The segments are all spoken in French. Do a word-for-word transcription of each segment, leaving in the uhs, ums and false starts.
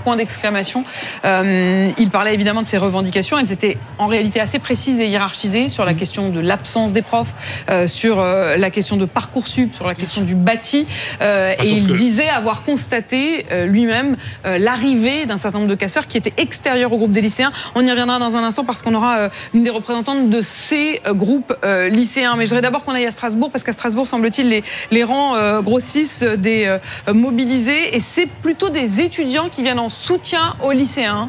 point d'exclamation. Euh, il parlait évidemment de ces revendications. Elles étaient en réalité assez précises et hiérarchisées sur la question de l'absence des profs, euh, sur euh, la question de Parcoursup, sur la question du bâti. Euh, ah, et il que... disait avoir constaté euh, lui-même euh, l'arrivée d'un certain nombre de casseurs qui étaient extérieurs au groupe des lycéens. On y reviendra dans un instant parce qu'on aura euh, une des représentantes de ces euh, groupes euh, lycéens. Mais je voudrais d'abord qu'on aille à Strasbourg parce qu'à Strasbourg, semble-t-il, les, les rangs euh, grossissent des euh, mobilisés et c'est plutôt des étudiants qui viennent en soutien aux lycéens.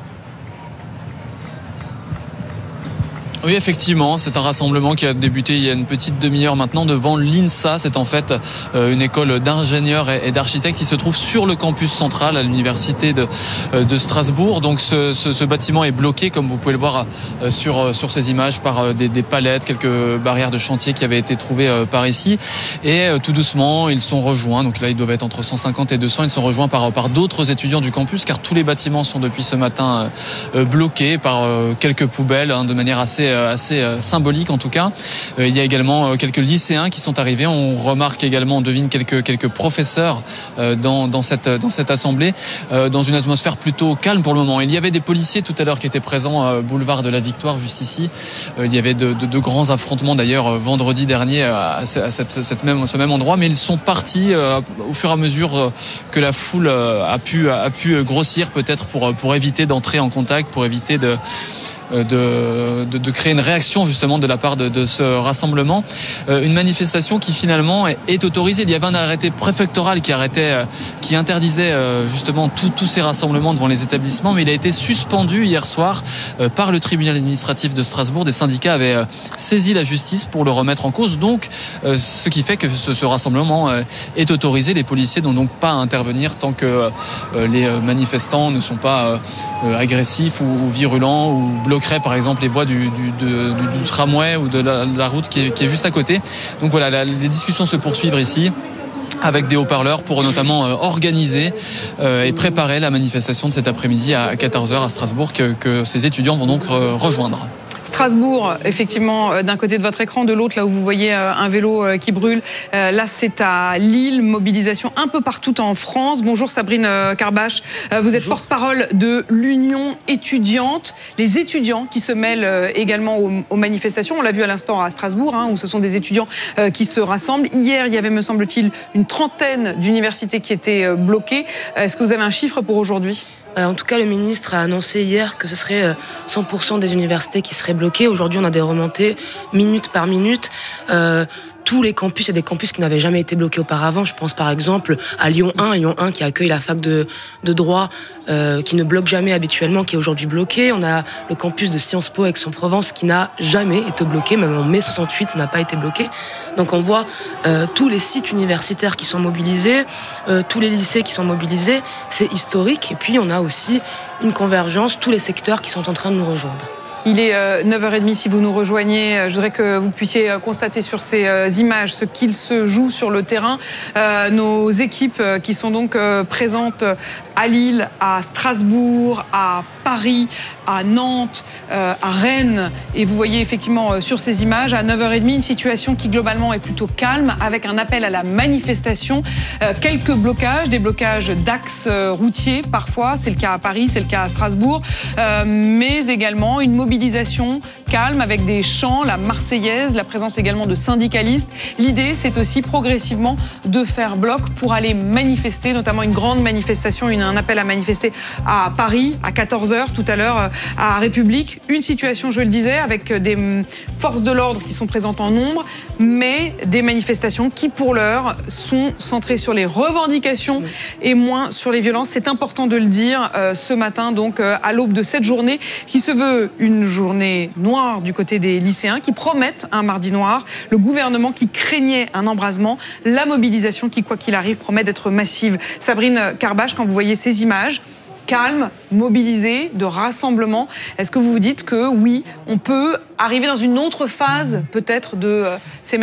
Oui, effectivement, c'est un rassemblement qui a débuté il y a une petite demi-heure maintenant devant l'INSA. C'est en fait une école d'ingénieurs et d'architectes qui se trouve sur le campus central à l'université de, de Strasbourg. Donc ce, ce, ce bâtiment est bloqué, comme vous pouvez le voir sur, sur ces images, par des, des palettes, quelques barrières de chantier qui avaient été trouvées par ici. Et tout doucement, ils sont rejoints. Donc là, ils doivent être entre cent cinquante et deux cents. Ils sont rejoints par, par d'autres étudiants du campus, car tous les bâtiments sont depuis ce matin bloqués par quelques poubelles, hein, de manière assez assez symbolique en tout cas. Il y a également quelques lycéens qui sont arrivés. On remarque également, on devine quelques quelques professeurs dans dans cette dans cette assemblée, dans une atmosphère plutôt calme pour le moment. Il y avait des policiers tout à l'heure qui étaient présents boulevard de la Victoire, juste ici. Il y avait de, de, de grands affrontements d'ailleurs vendredi dernier à, cette, cette même ce même endroit, mais ils sont partis au fur et à mesure que la foule a pu a pu grossir, peut-être pour pour éviter d'entrer en contact, pour éviter de De, de, de créer une réaction justement de la part de, de ce rassemblement. Euh, une manifestation qui finalement est, est autorisée. Il y avait un arrêté préfectoral qui arrêtait, euh, qui interdisait euh, justement tous ces rassemblements devant les établissements, mais il a été suspendu hier soir euh, par le tribunal administratif de Strasbourg. Des syndicats avaient euh, saisi la justice pour le remettre en cause. Donc, euh, ce qui fait que ce, ce rassemblement euh, est autorisé. Les policiers n'ont donc pas à intervenir tant que euh, les manifestants ne sont pas euh, agressifs ou, ou virulents ou bloqués par exemple les voies du, du, du, du tramway ou de la, de la route qui est, qui est juste à côté. Donc voilà, la, les discussions se poursuivent ici avec des haut-parleurs pour notamment euh, organiser euh, et préparer la manifestation de cet après-midi à quatorze heures à Strasbourg que, que ces étudiants vont donc euh, rejoindre. Strasbourg, effectivement, d'un côté de votre écran, de l'autre, là où vous voyez un vélo qui brûle. Là, c'est à Lille, mobilisation un peu partout en France. Bonjour Sabrine Carbache, vous êtes porte-parole de l'Union étudiante. Les étudiants qui se mêlent également aux, aux manifestations. On l'a vu à l'instant à Strasbourg, hein, où ce sont des étudiants qui se rassemblent. Hier, il y avait, me semble-t-il, une trentaine d'universités qui étaient bloquées. Est-ce que vous avez un chiffre pour aujourd'hui ? En tout cas, le ministre a annoncé hier que ce serait cent pour cent des universités qui seraient bloquées. Aujourd'hui, on a des remontées minute par minute. Euh, tous les campus, il y a des campus qui n'avaient jamais été bloqués auparavant. Je pense par exemple à Lyon un, Lyon un qui accueille la fac de, de droit, euh, qui ne bloque jamais habituellement, qui est aujourd'hui bloqué. On a le campus de Sciences Po Aix-en-Provence qui n'a jamais été bloqué, même en mai soixante-huit, ça n'a pas été bloqué. Donc on voit euh, tous les sites universitaires qui sont mobilisés, euh, tous les lycées qui sont mobilisés, c'est historique. Et puis on a aussi une convergence, tous les secteurs qui sont en train de nous rejoindre. Il est neuf heures trente si vous nous rejoignez. Je voudrais que vous puissiez constater sur ces images ce qu'il se joue sur le terrain. Euh, nos équipes qui sont donc présentes à Lille, à Strasbourg, à Paris, à Nantes, euh, à Rennes. Et vous voyez effectivement sur ces images, à neuf heures trente, une situation qui globalement est plutôt calme, avec un appel à la manifestation. Euh, quelques blocages, des blocages d'axes routiers parfois. C'est le cas à Paris, c'est le cas à Strasbourg. Euh, mais également une mobilisation mobilisation calme avec des chants, la Marseillaise, la présence également de syndicalistes. L'idée, c'est aussi progressivement de faire bloc pour aller manifester, notamment une grande manifestation, une, un appel à manifester à Paris à quatorze heures tout à l'heure à République. Une situation, je le disais, avec des forces de l'ordre qui sont présentes en nombre, mais des manifestations qui, pour l'heure, sont centrées sur les revendications et moins sur les violences. C'est important de le dire euh, ce matin, donc euh, à l'aube de cette journée qui se veut une journée noire du côté des lycéens qui promettent un mardi noir, le gouvernement qui craignait un embrasement, la mobilisation qui, quoi qu'il arrive, promet d'être massive. Sabrine Carbache, quand vous voyez ces images, calme, mobilisé, de rassemblement, est-ce que vous vous dites que oui, on peut arriver dans une autre phase peut-être de euh, ces manifestations ?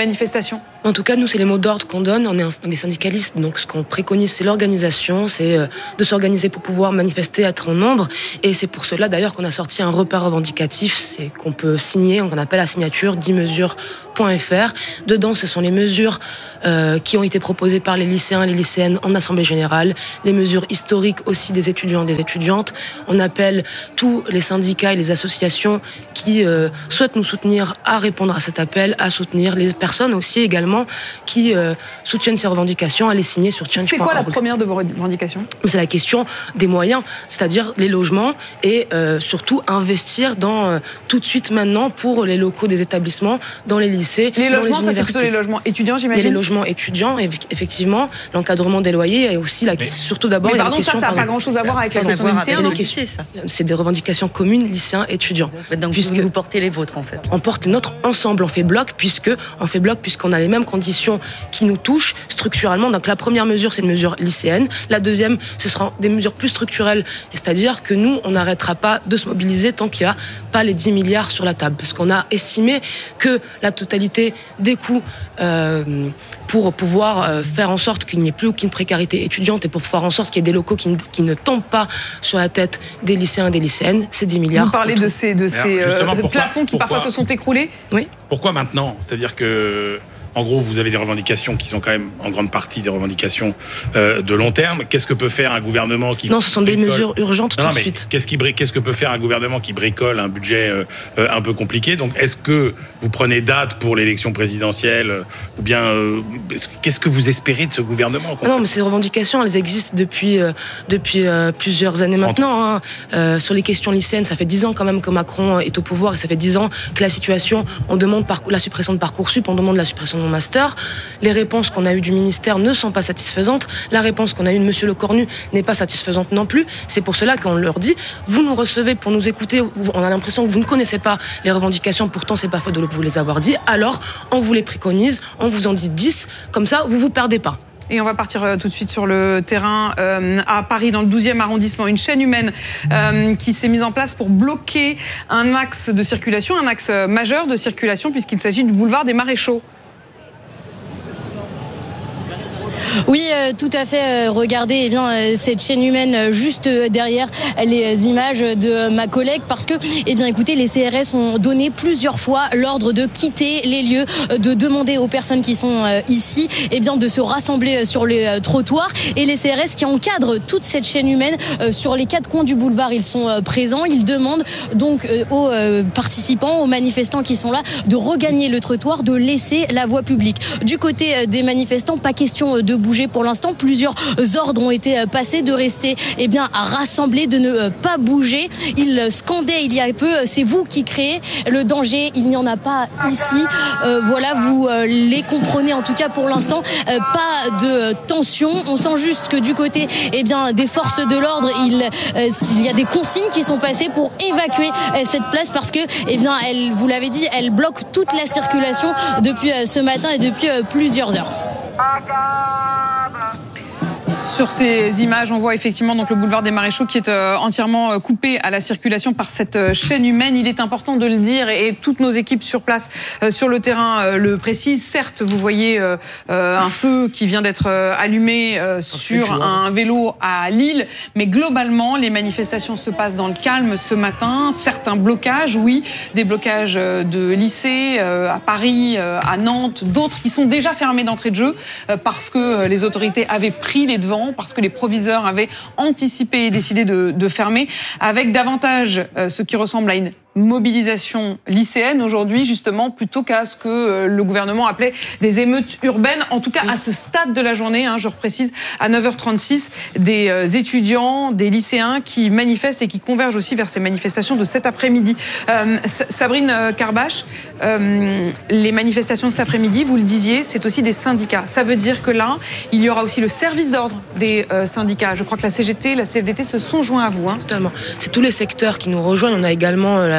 En tout cas, nous, c'est les mots d'ordre qu'on donne. On est, un, on est syndicalistes, donc ce qu'on préconise, c'est l'organisation, c'est euh, de s'organiser pour pouvoir manifester, être en nombre. Et c'est pour cela, d'ailleurs, qu'on a sorti un repère revendicatif, c'est qu'on peut signer, on appelle la signature dix mesures point f r. Dedans, ce sont les mesures euh, qui ont été proposées par les lycéens et les lycéennes en assemblée générale, les mesures historiques aussi des étudiants et des étudiantes. On appelle tous les syndicats et les associations qui euh, souhaitent nous soutenir à répondre à cet appel, à soutenir les personnes aussi également qui euh, soutiennent ces revendications, à les signer sur change point org. C'est quoi la première de vos revendications ? C'est la question des moyens, c'est-à-dire les logements et euh, surtout investir dans euh, tout de suite maintenant pour les locaux des établissements, dans les lycées, les dans logements, les ça c'est plutôt les logements étudiants, j'imagine. Il y a les logements étudiants, effectivement, l'encadrement des loyers et aussi la, mais, surtout d'abord. Mais pardon, il y a ça, ça n'a pas grand-chose à voir avec la question des lycéens. Les questions, c'est des revendications communes, lycéens, étudiants. Donc puisque vous portez les vôtres en fait. On porte notre ensemble, on fait bloc puisque on fait bloc puisqu'on a les mêmes conditions qui nous touchent structurellement. Donc la première mesure, c'est une mesure lycéenne. La deuxième, ce sera des mesures plus structurelles, c'est-à-dire que nous, on n'arrêtera pas de se mobiliser tant qu'il n'y a pas les dix milliards sur la table, parce qu'on a estimé que la totalité des coûts euh, pour pouvoir euh, faire en sorte qu'il n'y ait plus aucune précarité étudiante et pour faire en sorte qu'il y ait des locaux qui ne, qui ne tombent pas sur la tête des lycéens et des lycéennes, c'est dix milliards. Vous parlez de ces, de ces euh, pourquoi, plafonds qui pourquoi, parfois se sont écroulés. Oui. Pourquoi maintenant ? C'est-à-dire que en gros, vous avez des revendications qui sont quand même en grande partie des revendications euh, de long terme. Qu'est-ce que peut faire un gouvernement qui... Non, ce sont bricole... des mesures urgentes non, tout non, de suite. Qu'est-ce, qui, qu'est-ce que peut faire un gouvernement qui bricole un budget euh, euh, un peu compliqué ? Donc, est-ce que vous prenez date pour l'élection présidentielle euh, ou bien euh, qu'est-ce que vous espérez de ce gouvernement ? Non, mais ces revendications, elles existent depuis, euh, depuis euh, plusieurs années maintenant. Hein. Euh, sur les questions lycéennes, ça fait dix ans quand même que Macron est au pouvoir et ça fait dix ans que la situation, on demande par, la suppression de Parcoursup, on demande la suppression de mon master. Les réponses qu'on a eues du ministère ne sont pas satisfaisantes. La réponse qu'on a eue de Monsieur Lecornu n'est pas satisfaisante non plus. C'est pour cela qu'on leur dit, vous nous recevez pour nous écouter, on a l'impression que vous ne connaissez pas les revendications, pourtant c'est pas faute de vous les avoir dit, alors on vous les préconise, on vous en dit dix, comme ça vous vous perdez pas. Et on va partir euh, tout de suite sur le terrain euh, à Paris, dans le douzième arrondissement. Une chaîne humaine euh, qui s'est mise en place pour bloquer un axe de circulation, un axe majeur de circulation, puisqu'il s'agit du boulevard des Maréchaux. Oui, euh, tout à fait. Euh, regardez eh bien, euh, cette chaîne humaine euh, juste euh, derrière les images de euh, ma collègue, parce que, eh bien, écoutez, les C R S ont donné plusieurs fois l'ordre de quitter les lieux, euh, de demander aux personnes qui sont euh, ici eh bien, de se rassembler sur les euh, trottoirs. Et les C R S qui encadrent toute cette chaîne humaine euh, sur les quatre coins du boulevard, ils sont euh, présents. Ils demandent donc euh, aux euh, participants, aux manifestants qui sont là, de regagner le trottoir, de laisser la voie publique. Du côté euh, des manifestants, pas question euh, de bouger pour l'instant. Plusieurs ordres ont été passés de rester eh bien, à rassembler, de ne pas bouger. Ils scandaient il y a peu, c'est vous qui créez le danger, il n'y en a pas ici. Euh, voilà, vous euh, les comprenez en tout cas pour l'instant. Euh, pas de tension. On sent juste que du côté eh bien, des forces de l'ordre, il, euh, il y a des consignes qui sont passées pour évacuer euh, cette place parce que, eh bien, elle, vous l'avez dit, elle bloque toute la circulation depuis euh, ce matin et depuis euh, plusieurs heures. Sur ces images, on voit effectivement donc le boulevard des Maréchaux qui est euh, entièrement euh, coupé à la circulation par cette euh, chaîne humaine. Il est important de le dire et toutes nos équipes sur place, euh, sur le terrain, euh, le précisent. Certes, vous voyez euh, euh, un feu qui vient d'être euh, allumé euh, sur un vélo à Lille, mais globalement, les manifestations se passent dans le calme ce matin. Certains blocages, oui, des blocages euh, de lycées euh, à Paris, euh, à Nantes, d'autres qui sont déjà fermés d'entrée de jeu euh, parce que euh, les autorités avaient pris les devants, parce que les proviseurs avaient anticipé et décidé de, de fermer, avec davantage euh, ce qui ressemble à une mobilisation lycéenne aujourd'hui, justement, plutôt qu'à ce que euh, le gouvernement appelait des émeutes urbaines. En tout cas, à ce stade de la journée, hein, je reprécise, à neuf heures trente-six, des euh, étudiants, des lycéens qui manifestent et qui convergent aussi vers ces manifestations de cet après-midi. Euh, Sabrine Carbache, euh, les manifestations de cet après-midi, vous le disiez, c'est aussi des syndicats. Ça veut dire que là, il y aura aussi le service d'ordre des euh, syndicats. Je crois que la C G T, la C F D T se sont joints à vous. Hein. Totalement. C'est tous les secteurs qui nous rejoignent. On a également euh, la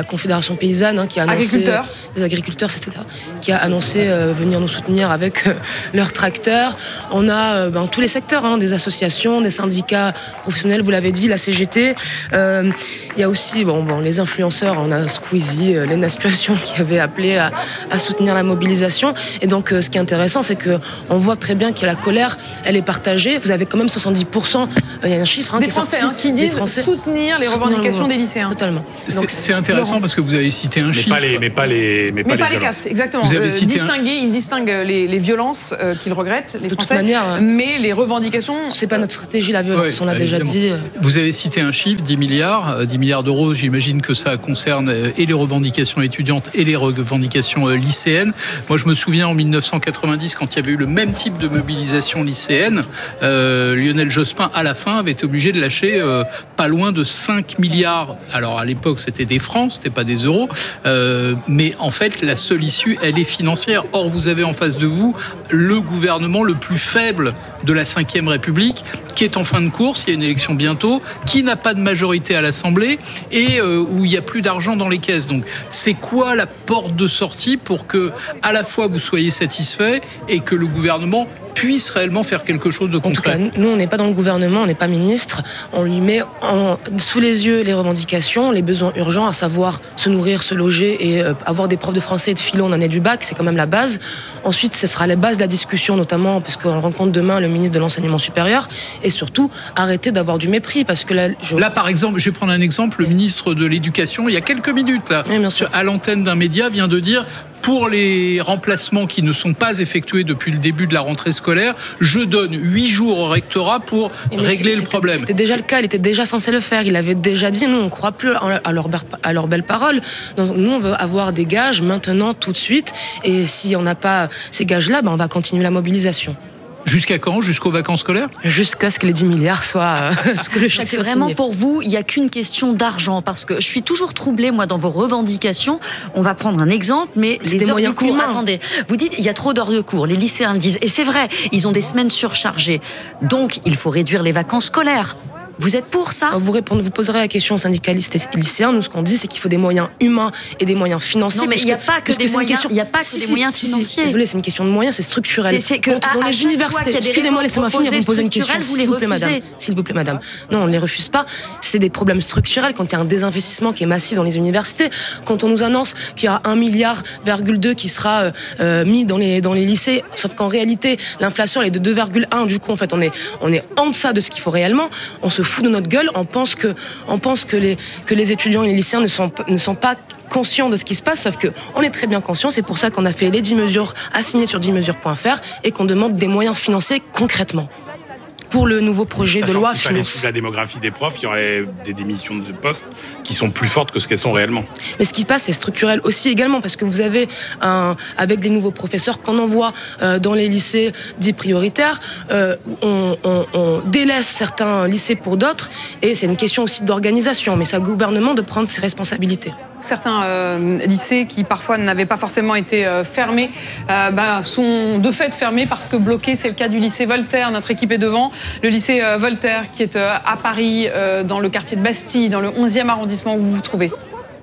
Confédération paysanne hein, qui a annoncé... Agriculteurs. Euh, des agriculteurs, et cetera. Qui a annoncé euh, venir nous soutenir avec euh, leurs tracteurs. On a euh, ben, tous les secteurs, hein, des associations, des syndicats professionnels, vous l'avez dit, la C G T. Euh, il y a aussi bon, bon, les influenceurs, on a Squeezie, euh, Lena Situation qui avait appelé à, à soutenir la mobilisation. Et donc euh, ce qui est intéressant, c'est qu'on voit très bien que la colère, elle est partagée. Vous avez quand même soixante-dix pour cent, il euh, y a un chiffre hein, des qui est Français sorti, hein, qui disent Français, soutenir les soutenir revendications des lycéens. Totalement. Donc, c'est, c'est intéressant Laurent. Parce que vous avez cité un mais chiffre. Pas les, mais pas les, mais mais pas pas les, les casses, exactement. Vous avez euh, cité distinguer, un... Ils distinguent les, les violences euh, qu'ils regrettent, les de Français, toute manière, mais les revendications... C'est pas notre stratégie, la violence, ouais, on l'a déjà dit. Vous avez cité un chiffre, dix milliards. dix milliards d'euros, j'imagine que ça concerne et les revendications étudiantes et les revendications lycéennes. Moi, je me souviens en mille neuf cent quatre-vingt-dix, quand il y avait eu le même type de mobilisation lycéenne, euh, Lionel Jospin, à la fin, avait été obligé de lâcher euh, pas loin de cinq milliards. Alors, à l'époque, c'était des francs, c'était pas des euros. Euh, mais en fait, la seule issue, elle est financière. Or, vous avez en face de vous le gouvernement le plus faible de la cinquième République, qui est en fin de course, il y a une élection bientôt, qui n'a pas de majorité à l'Assemblée et euh, où il n'y a plus d'argent dans les caisses. Donc, c'est quoi la porte de sortie pour que, à la fois, vous soyez satisfait et que le gouvernement puisse réellement faire quelque chose de concret? En tout cas, nous, on n'est pas dans le gouvernement, on n'est pas ministre. On lui met en, sous les yeux les revendications, les besoins urgents, à savoir se nourrir, se loger et euh, avoir des profs de français et de philo en année du bac, c'est quand même la base. Ensuite, ce sera la base de la discussion, notamment parce qu'on rencontre demain le ministre de l'Enseignement supérieur, et surtout arrêter d'avoir du mépris, parce que là, je... là, par exemple, je vais prendre un exemple, le ministre de l'Éducation, il y a quelques minutes, là, oui, bien sûr. à l'antenne d'un média, vient de dire: pour les remplacements qui ne sont pas effectués depuis le début de la rentrée scolaire, je donne huit jours au rectorat pour régler le problème. C'était déjà le cas, il était déjà censé le faire. Il avait déjà dit, nous, on ne croit plus à leurs à leur belles paroles. Donc, nous, on veut avoir des gages maintenant, tout de suite. Et si on n'a pas ces gages-là, ben, on va continuer la mobilisation. Jusqu'à quand? Jusqu'aux vacances scolaires? Jusqu'à ce que les dix milliards soient... Euh, ce que le chèque c'est soit vraiment signé. Pour vous, il n'y a qu'une question d'argent. Parce que je suis toujours troublée, moi, dans vos revendications. On va prendre un exemple, mais c'est les heures de cours... humains. Attendez, vous dites il y a trop d'heures de cours. Les lycéens le disent. Et c'est vrai, ils ont des semaines surchargées. Donc, il faut réduire les vacances scolaires. Vous êtes pour ça? Vous répondez, vous poserez la question aux syndicalistes et lycéens. Nous, ce qu'on dit, c'est qu'il faut des moyens humains et des moyens financiers. Non, mais il n'y a pas que des moyens. Il n'y a pas que si, des si, moyens si, financiers. Si, désolé, c'est une question de moyens, c'est structurel. C'est, c'est que Quand, dans à, les à universités, excusez-moi, laissez-moi finir. Vous me posez une question, s'il vous plaît, madame. S'il vous plaît, madame. Non, on ne les refuse pas. C'est des problèmes structurels. Quand il y a un désinvestissement qui est massif dans les universités, quand on nous annonce qu'il y a un milliard virgule deux qui sera euh, mis dans les dans les lycées, sauf qu'en réalité, l'inflation elle est de deux virgule un. Du coup, en fait, on est on est en deçà de ce qu'il faut réellement. On se fout de notre gueule. On pense que, on pense que les, que les étudiants et les lycéens ne sont, ne sont pas conscients de ce qui se passe, sauf qu'on est très bien conscients. C'est pour ça qu'on a fait les dix mesures assignées sur dix mesures point f r et qu'on demande des moyens financiers concrètement pour le nouveau projet Sachant de loi que si fallait finance. suivre la démographie des profs, il y aurait des démissions de postes qui sont plus fortes que ce qu'elles sont réellement. Mais ce qui se passe, c'est structurel aussi également, parce que vous avez, un, avec des nouveaux professeurs qu'on envoie euh, dans les lycées dits prioritaires, euh, on, on, on délaisse certains lycées pour d'autres, et c'est une question aussi d'organisation, mais c'est au gouvernement de prendre ses responsabilités. Certains euh, lycées qui parfois n'avaient pas forcément été euh, fermés euh, bah, sont de fait fermés parce que bloqués. C'est le cas du lycée Voltaire. Notre équipe est devant. Le lycée euh, Voltaire qui est euh, à Paris, euh, dans le quartier de Bastille, dans le onzième arrondissement où vous vous trouvez.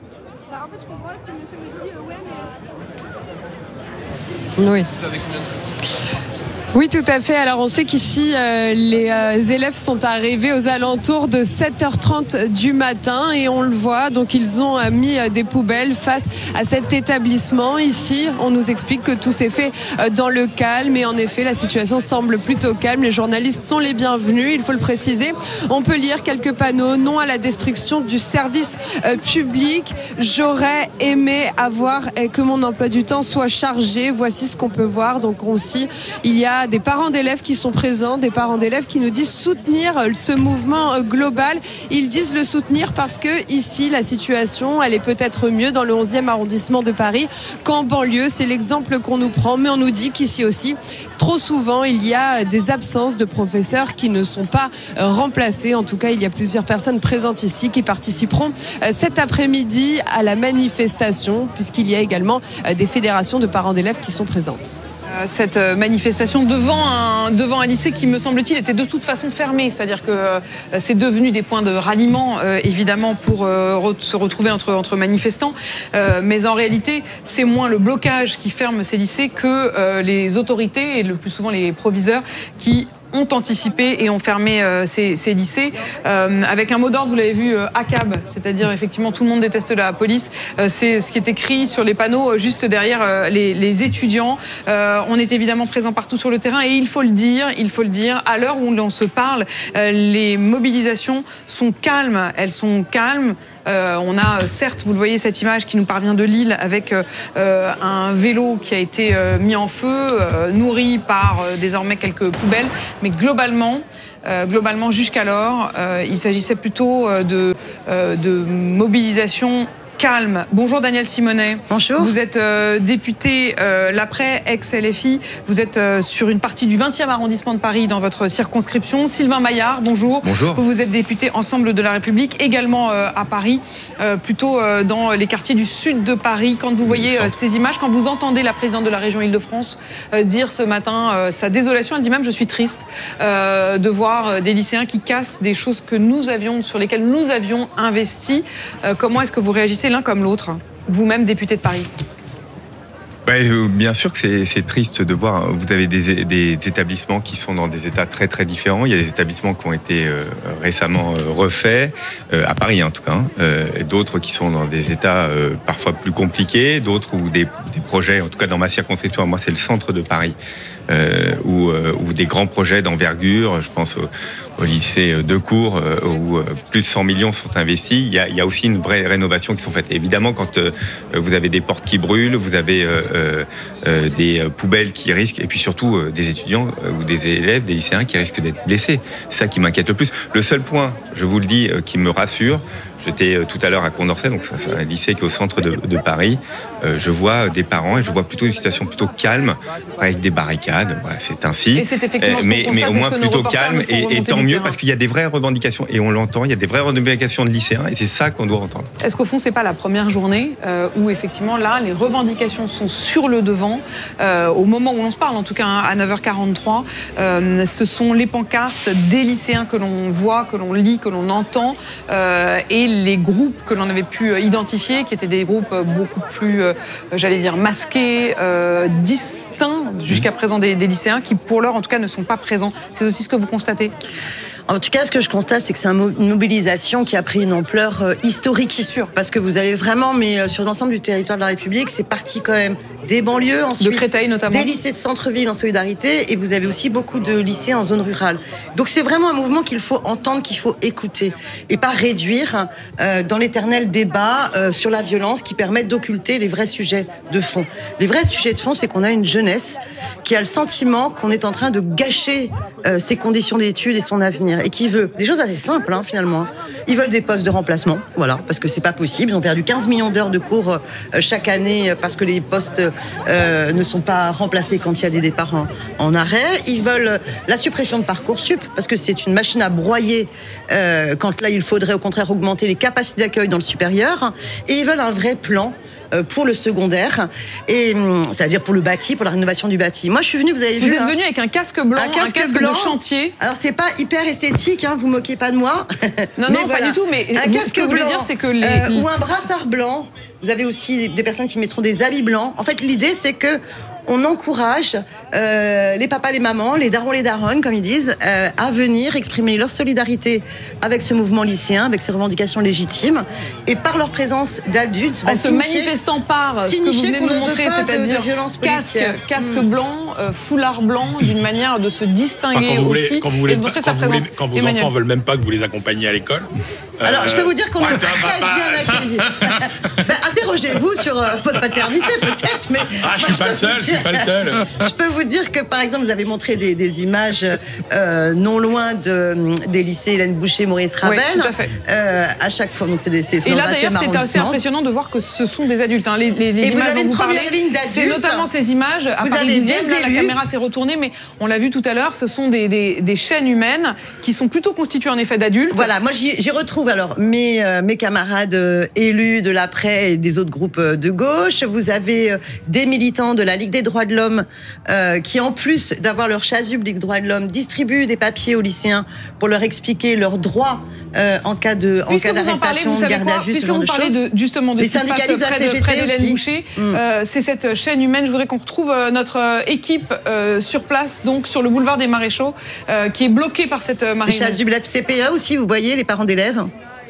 Oui. Oui, tout à fait. Alors, on sait qu'ici, euh, les euh, élèves sont arrivés aux alentours de sept heures trente du matin et on le voit. Donc, ils ont euh, mis euh, des poubelles face à cet établissement. Ici, on nous explique que tout s'est fait euh, dans le calme et en effet, la situation semble plutôt calme. Les journalistes sont les bienvenus, il faut le préciser. On peut lire quelques panneaux, non à la destruction du service euh, public. J'aurais aimé avoir euh, que mon emploi du temps soit chargé. Voici ce qu'on peut voir. Donc, aussi, il y a des parents d'élèves qui sont présents, des parents d'élèves qui nous disent soutenir ce mouvement global. Ils disent le soutenir parce que ici, la situation, elle est peut-être mieux dans le onzième arrondissement de Paris qu'en banlieue. C'est l'exemple qu'on nous prend, mais on nous dit qu'ici aussi, trop souvent, il y a des absences de professeurs qui ne sont pas remplacés. En tout cas, il y a plusieurs personnes présentes ici qui participeront cet après-midi à la manifestation, puisqu'il y a également des fédérations de parents d'élèves qui sont présentes. Cette manifestation devant un, devant un lycée qui, me semble-t-il, était de toute façon fermé. C'est-à-dire que euh, c'est devenu des points de ralliement, euh, évidemment, pour euh, re- se retrouver entre, entre manifestants. Euh, mais en réalité, c'est moins le blocage qui ferme ces lycées que euh, les autorités, et le plus souvent les proviseurs, qui ont anticipé et ont fermé euh, ces, ces lycées euh, avec un mot d'ordre, vous l'avez vu, euh, A C A B, c'est-à-dire effectivement tout le monde déteste la police. Euh, c'est ce qui est écrit sur les panneaux euh, juste derrière euh, les, les étudiants. Euh, on est évidemment présent partout sur le terrain et il faut le dire, il faut le dire, à l'heure où l'on se parle, euh, les mobilisations sont calmes, elles sont calmes. Euh, on a certes, vous le voyez, cette image qui nous parvient de Lille avec euh, un vélo qui a été euh, mis en feu, euh, nourri par euh, désormais quelques poubelles, mais globalement, euh, globalement jusqu'alors, euh, il s'agissait plutôt euh, de, euh, de mobilisation calme. Bonjour Danielle Simonet. Bonjour. Vous êtes euh, député euh, l'après ex-L F I. Vous êtes euh, sur une partie du vingtième arrondissement de Paris dans votre circonscription. Sylvain Maillard, bonjour. Bonjour. Vous, vous êtes député Ensemble de la République, également euh, à Paris, euh, plutôt euh, dans les quartiers du sud de Paris. Quand vous voyez euh, ces images, quand vous entendez la présidente de la région Île-de-France euh, dire ce matin euh, sa désolation, elle dit même « je suis triste euh, de voir euh, des lycéens qui cassent des choses que nous avions, sur lesquelles nous avions investi euh, ». Comment est-ce que vous réagissez l'un comme l'autre, vous-même député de Paris? Ouais, bien sûr que c'est, c'est triste de voir. Vous avez des, des établissements qui sont dans des états très très différents. Il y a des établissements qui ont été euh, récemment euh, refaits, euh, à Paris en tout cas, hein, euh, et d'autres qui sont dans des états euh, parfois plus compliqués, d'autres où des, des projets, en tout cas dans ma circonscription, moi c'est le centre de Paris, euh, où, euh, où des grands projets d'envergure, je pense au, au lycée de Cours, euh, où euh, plus de cent millions sont investis. Il y a, il y a aussi une vraie rénovation qui sont faites. Évidemment, quand euh, vous avez des portes qui brûlent, vous avez euh, Euh, euh, des poubelles qui risquent, et puis surtout euh, des étudiants euh, ou des élèves, des lycéens qui risquent d'être blessés. C'est ça qui m'inquiète le plus. Le seul point, je vous le dis, euh, qui me rassure, j'étais euh, tout à l'heure à Condorcet, donc c'est un lycée qui est au centre de, de Paris, euh, je vois des parents et je vois plutôt une situation plutôt calme, avec des barricades, voilà, c'est ainsi. Et c'est effectivement euh, ce qu'on mais, constate, mais au moins que nos plutôt calme, et, et tant mieux, parce qu'il y a des vraies revendications, et on l'entend, il y a des vraies revendications de lycéens, et c'est ça qu'on doit entendre. Est-ce qu'au fond, c'est pas la première journée euh, où effectivement là, les revendications sont sur le devant, euh, au moment où l'on se parle, en tout cas à neuf heures quarante-trois, euh, ce sont les pancartes des lycéens que l'on voit, que l'on lit, que l'on entend, euh, et les groupes que l'on avait pu identifier, qui étaient des groupes beaucoup plus, euh, j'allais dire, masqués, euh, distincts jusqu'à présent des, des lycéens, qui pour l'heure en tout cas ne sont pas présents. C'est aussi ce que vous constatez? En tout cas, ce que je constate, c'est que c'est une mobilisation qui a pris une ampleur euh, historique. C'est sûr. Parce que vous avez vraiment, mais euh, sur l'ensemble du territoire de la République, c'est parti quand même des banlieues, ensuite de Créteil notamment, des lycées de centre-ville en solidarité, et vous avez aussi beaucoup de lycées en zone rurale. Donc c'est vraiment un mouvement qu'il faut entendre, qu'il faut écouter, et pas réduire euh, dans l'éternel débat euh, sur la violence qui permet d'occulter les vrais sujets de fond. Les vrais sujets de fond, c'est qu'on a une jeunesse qui a le sentiment qu'on est en train de gâcher euh, ses conditions d'études et son avenir, et qui veut des choses assez simples, hein, finalement. Ils veulent des postes de remplacement, voilà, parce que c'est pas possible. Ils ont perdu quinze millions d'heures de cours euh, chaque année parce que les postes euh, ne sont pas remplacés quand il y a des départs en, en arrêt. Ils veulent la suppression de Parcoursup parce que c'est une machine à broyer euh, quand là il faudrait au contraire augmenter les capacités d'accueil dans le supérieur. Et ils veulent un vrai plan pour le secondaire, et c'est-à-dire pour le bâti, pour la rénovation du bâti. Moi, je suis venue, vous avez vous vu... Vous êtes hein, venu avec un casque blanc, un casque, un casque blanc, de chantier. Alors, c'est pas hyper esthétique, hein, vous moquez pas de moi. Non, non, voilà. Pas du tout, mais un vous, casque ce que vous voulez dire, c'est que les... Euh, ou un brassard blanc. Vous avez aussi des personnes qui mettront des habits blancs. En fait, l'idée, c'est que on encourage euh, les papas, les mamans, les darons, les daronnes, comme ils disent, euh, à venir exprimer leur solidarité avec ce mouvement lycéen, avec ces revendications légitimes, et par leur présence d'adultes, en se manifestant par ce que vous venez de nous montrer, c'est-à-dire casque, casque mmh. blanc, euh, foulard blanc, d'une manière de se distinguer enfin, aussi voulez, quand vous voulez, et de montrer quand sa vous présence. Voulez, quand vos Emmanuel. enfants veulent même pas que vous les accompagniez à l'école. Alors, euh, je peux vous dire qu'on ouais, est très papa. bien accueillis. ben, interrogez-vous sur euh, votre paternité, peut-être, mais... Ah, je suis pas le seul, je suis pas le seul. Je peux vous dire que, par exemple, vous avez montré des, des images euh, non loin de, des lycées Hélène Boucher, Maurice Ravel. Oui, tout à fait. Euh, à chaque fois, donc c'est des c'est Et là, d'ailleurs, c'est assez impressionnant de voir que ce sont des adultes. Hein. Les, les, les Et images vous avez dont une vous parlez, ligne c'est notamment ces images à vous Paris avez douzième, des là, la caméra s'est retournée, mais on l'a vu tout à l'heure, ce sont des, des, des chaînes humaines qui sont plutôt constituées en effet d'adultes. Voilà, moi j'y, j'y retrouve alors mes, euh, mes camarades euh, élus de l'Après et des autres groupes euh, de gauche. Vous avez euh, des militants de la Ligue des droits de l'homme euh, qui, en plus d'avoir leur chasuble Ligue des droits de l'homme, distribuent des papiers aux lycéens pour leur expliquer leurs droits euh, en cas de en cas d'arrestation, vous garde à vue, puisque vous parlez de, justement de les ce qui se passe près, de, près d'Hélène Boucher, mmh. euh, c'est cette chaîne humaine. Je voudrais qu'on retrouve euh, notre euh, équipe euh, sur place, donc sur le boulevard des Maréchaux, euh, qui est bloquée par cette euh, marine. Les chasubles F C P E aussi, vous voyez, les parents d'élèves.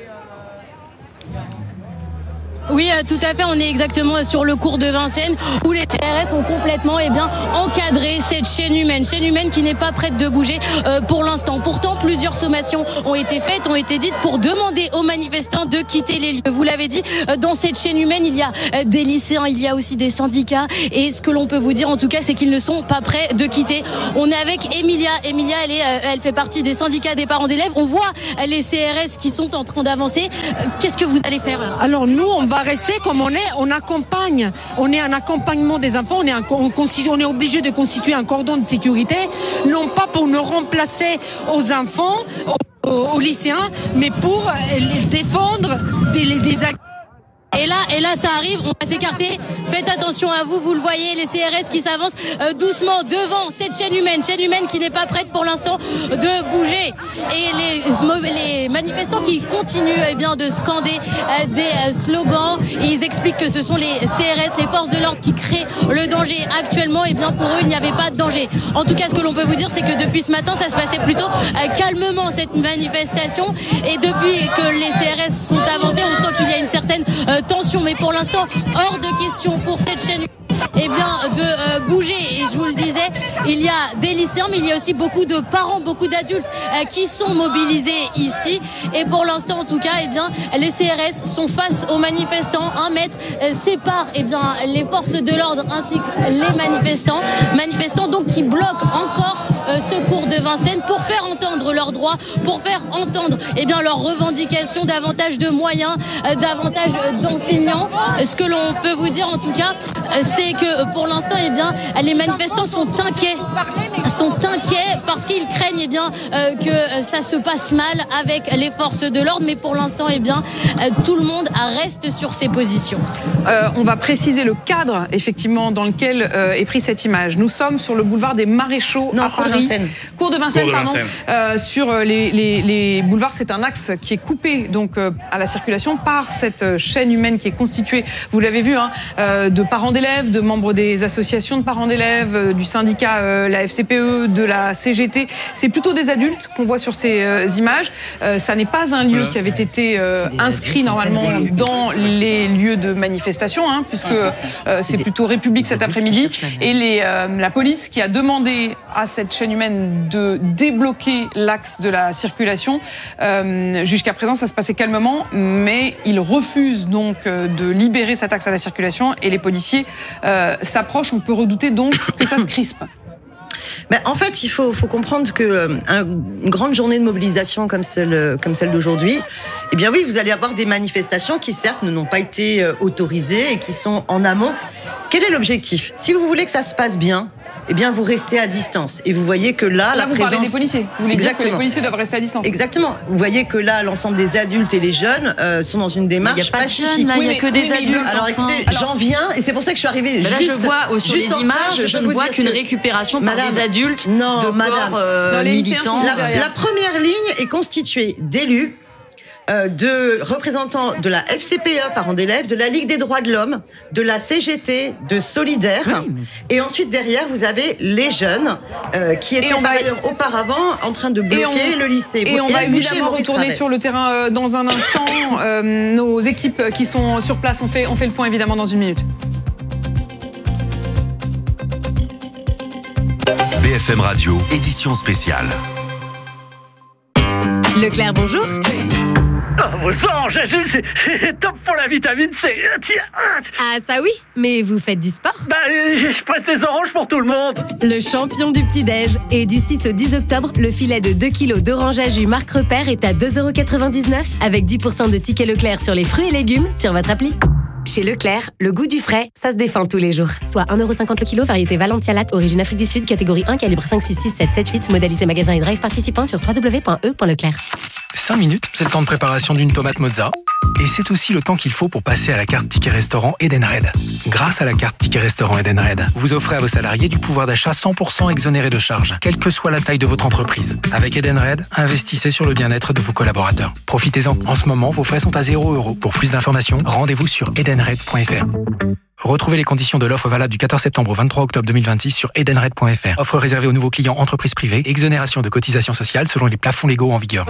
Oui, tout à fait. On est exactement sur le cours de Vincennes où les C R S ont complètement eh bien, encadré cette chaîne humaine. Chaîne humaine qui n'est pas prête de bouger euh, pour l'instant. Pourtant, plusieurs sommations ont été faites, ont été dites pour demander aux manifestants de quitter les lieux. Vous l'avez dit, dans cette chaîne humaine, il y a des lycéens, il y a aussi des syndicats. Et ce que l'on peut vous dire, en tout cas, c'est qu'ils ne sont pas prêts de quitter. On est avec Emilia. Emilia, elle, est, elle fait partie des syndicats des parents d'élèves. On voit les C R S qui sont en train d'avancer. Qu'est-ce que vous allez faire là ? Alors nous, on va rester comme on est, on accompagne, on est un accompagnement des enfants, on est, un, on, on est obligé de constituer un cordon de sécurité, non pas pour nous remplacer aux enfants, aux, aux lycéens, mais pour les défendre des, des actes. Et là, et là, ça arrive, on va s'écarter. Faites attention à vous, vous le voyez, les C R S qui s'avancent euh, doucement devant cette chaîne humaine, chaîne humaine qui n'est pas prête pour l'instant de bouger. Et les, les manifestants qui continuent eh bien, de scander euh, des euh, slogans, et ils expliquent que ce sont les C R S, les forces de l'ordre qui créent le danger. Actuellement, et eh bien, pour eux, il n'y avait pas de danger. En tout cas, ce que l'on peut vous dire, c'est que depuis ce matin, ça se passait plutôt euh, calmement, cette manifestation. Et depuis que les C R S sont avancés, on sent qu'il y a une certaine euh, tension, mais pour l'instant, hors de question pour cette chaîne eh bien, de euh, bouger. Et je vous le disais, il y a des lycéens, mais il y a aussi beaucoup de parents, beaucoup d'adultes euh, qui sont mobilisés ici. Et pour l'instant, en tout cas, eh bien, les C R S sont face aux manifestants. Un mètre euh, sépare eh bien, les forces de l'ordre ainsi que les manifestants. Manifestants donc qui bloquent encore euh, ce cours de Vincennes pour faire entendre leurs droits, pour faire entendre eh bien, leurs revendications, davantage de moyens, euh, davantage d'enseignants. Ce que l'on peut vous dire en tout cas, euh, c'est que pour l'instant, eh bien, les manifestants sont inquiets, sont inquiets parce qu'ils craignent eh bien, euh, que ça se passe mal avec les forces de l'ordre. Mais pour l'instant, eh bien, euh, tout le monde reste sur ses positions. Euh, on va préciser le cadre, effectivement, dans lequel euh, est prise cette image. Nous sommes sur le boulevard des Maréchaux non, à cours Paris. De Vincennes. Cours de Vincennes, cours de pardon. Vincennes. Euh, sur les, les, les boulevards, c'est un axe qui est coupé donc euh, à la circulation par cette chaîne humaine qui est constituée, vous l'avez vu, hein, euh, de parents d'élèves, de membres des associations de parents d'élèves, euh, du syndicat euh, la F C P E, de la C G T. C'est plutôt des adultes qu'on voit sur ces euh, images. Euh, ça n'est pas un lieu qui avait été euh, inscrit normalement dans les lieux de manifestation, hein, puisque euh, c'est plutôt République cet après-midi. Et les, euh, la police qui a demandé à cette chaîne humaine de débloquer l'axe de la circulation. Euh, jusqu'à présent, ça se passait calmement, mais ils refusent donc euh, de libérer cet axe à la circulation et les policiers euh, s'approchent. On peut redouter donc que ça se crispe. Ben, en fait, il faut, faut comprendre que euh, un, une grande journée de mobilisation comme celle, comme celle d'aujourd'hui, eh bien oui, vous allez avoir des manifestations qui certes ne n'ont pas été euh, autorisées et qui sont en amont. Quel est l'objectif ? Si vous voulez que ça se passe bien, eh bien vous restez à distance. Et vous voyez que là, là la vous présence... parlez des policiers. Vous voulez Exactement. dire que les policiers doivent rester à distance. Exactement. Vous voyez que là, l'ensemble des adultes et les jeunes euh, sont dans une démarche il y a pas pacifique. De jeunes, là, oui, il n'y a que des oui, adultes. Alors enfin. écoutez, j'en viens et c'est pour ça que je suis arrivée. Là, juste, je vois sur les images, je ne vois qu'une récupération par madame, des adultes non, de madame, corps euh, militants. La, la première ligne est constituée d'élus, euh, de représentants de la F C P E, parents d'élèves, de la Ligue des droits de l'homme, de la C G T, de Solidaire. Oui, et ensuite, derrière, vous avez les jeunes euh, qui étaient par va... ailleurs auparavant en train de bloquer on... le lycée. Et on et va évidemment retourner Ravel. sur le terrain euh, dans un instant. euh, nos équipes qui sont sur place, on fait, on fait le point évidemment dans une minute. B F M Radio, édition spéciale. Leclerc, bonjour. Oh, vos anges, c'est, c'est top pour la vitamine C. Ah ça oui, mais vous faites du sport ? Bah, je presse des oranges pour tout le monde. Le champion du petit-déj. Et du six au dix octobre, le filet de deux kilos d'orange à jus Marc Repère est à deux euros quatre-vingt-dix-neuf avec dix pour cent de tickets Leclerc sur les fruits et légumes sur votre appli. Chez Leclerc, le goût du frais, ça se défend tous les jours. Soit un euro cinquante le kilo, variété Valentia Latte, origine Afrique du Sud, catégorie un, calibre cinq, six, six, sept, sept, huit, modalité magasin et drive participant sur w w w point e point leclerc. cinq minutes, c'est le temps de préparation d'une tomate mozza. Et c'est aussi le temps qu'il faut pour passer à la carte Ticket Restaurant Edenred. Grâce à la carte Ticket Restaurant Edenred, vous offrez à vos salariés du pouvoir d'achat cent pour cent exonéré de charges, quelle que soit la taille de votre entreprise. Avec Edenred, investissez sur le bien-être de vos collaborateurs. Profitez-en. En ce moment, vos frais sont à zéro euro. Pour plus d'informations, rendez-vous sur edenred point f r. Retrouvez les conditions de l'offre valable du quatorze septembre au vingt-trois octobre deux mille vingt-six sur edenred point f r. Offre réservée aux nouveaux clients entreprises privées. Exonération de cotisations sociales selon les plafonds légaux en vigueur.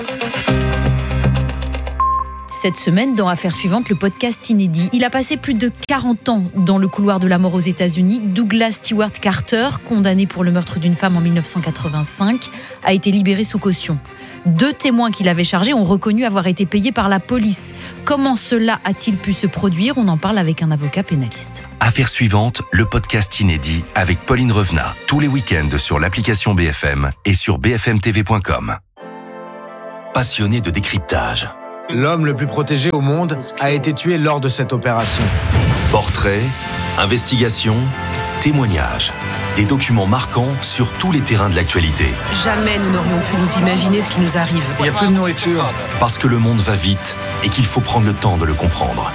Cette semaine, dans Affaires suivantes, le podcast inédit. Il a passé plus de quarante ans dans le couloir de la mort aux États-Unis. Douglas Stewart Carter, condamné pour le meurtre d'une femme en dix-neuf cent quatre-vingt-cinq, a été libéré sous caution. Deux témoins qu'il avait chargés ont reconnu avoir été payés par la police. Comment cela a-t-il pu se produire ? On en parle avec un avocat pénaliste. Affaires suivantes, le podcast inédit avec Pauline Revenat. Tous les week-ends sur l'application B F M et sur b f m t v point com. Passionné de décryptage. L'homme le plus protégé au monde a été tué lors de cette opération. Portraits, investigations, témoignages. Des documents marquants sur tous les terrains de l'actualité. Jamais nous n'aurions pu nous imaginer ce qui nous arrive. Il n'y a plus de nourriture. Parce que le monde va vite et qu'il faut prendre le temps de le comprendre.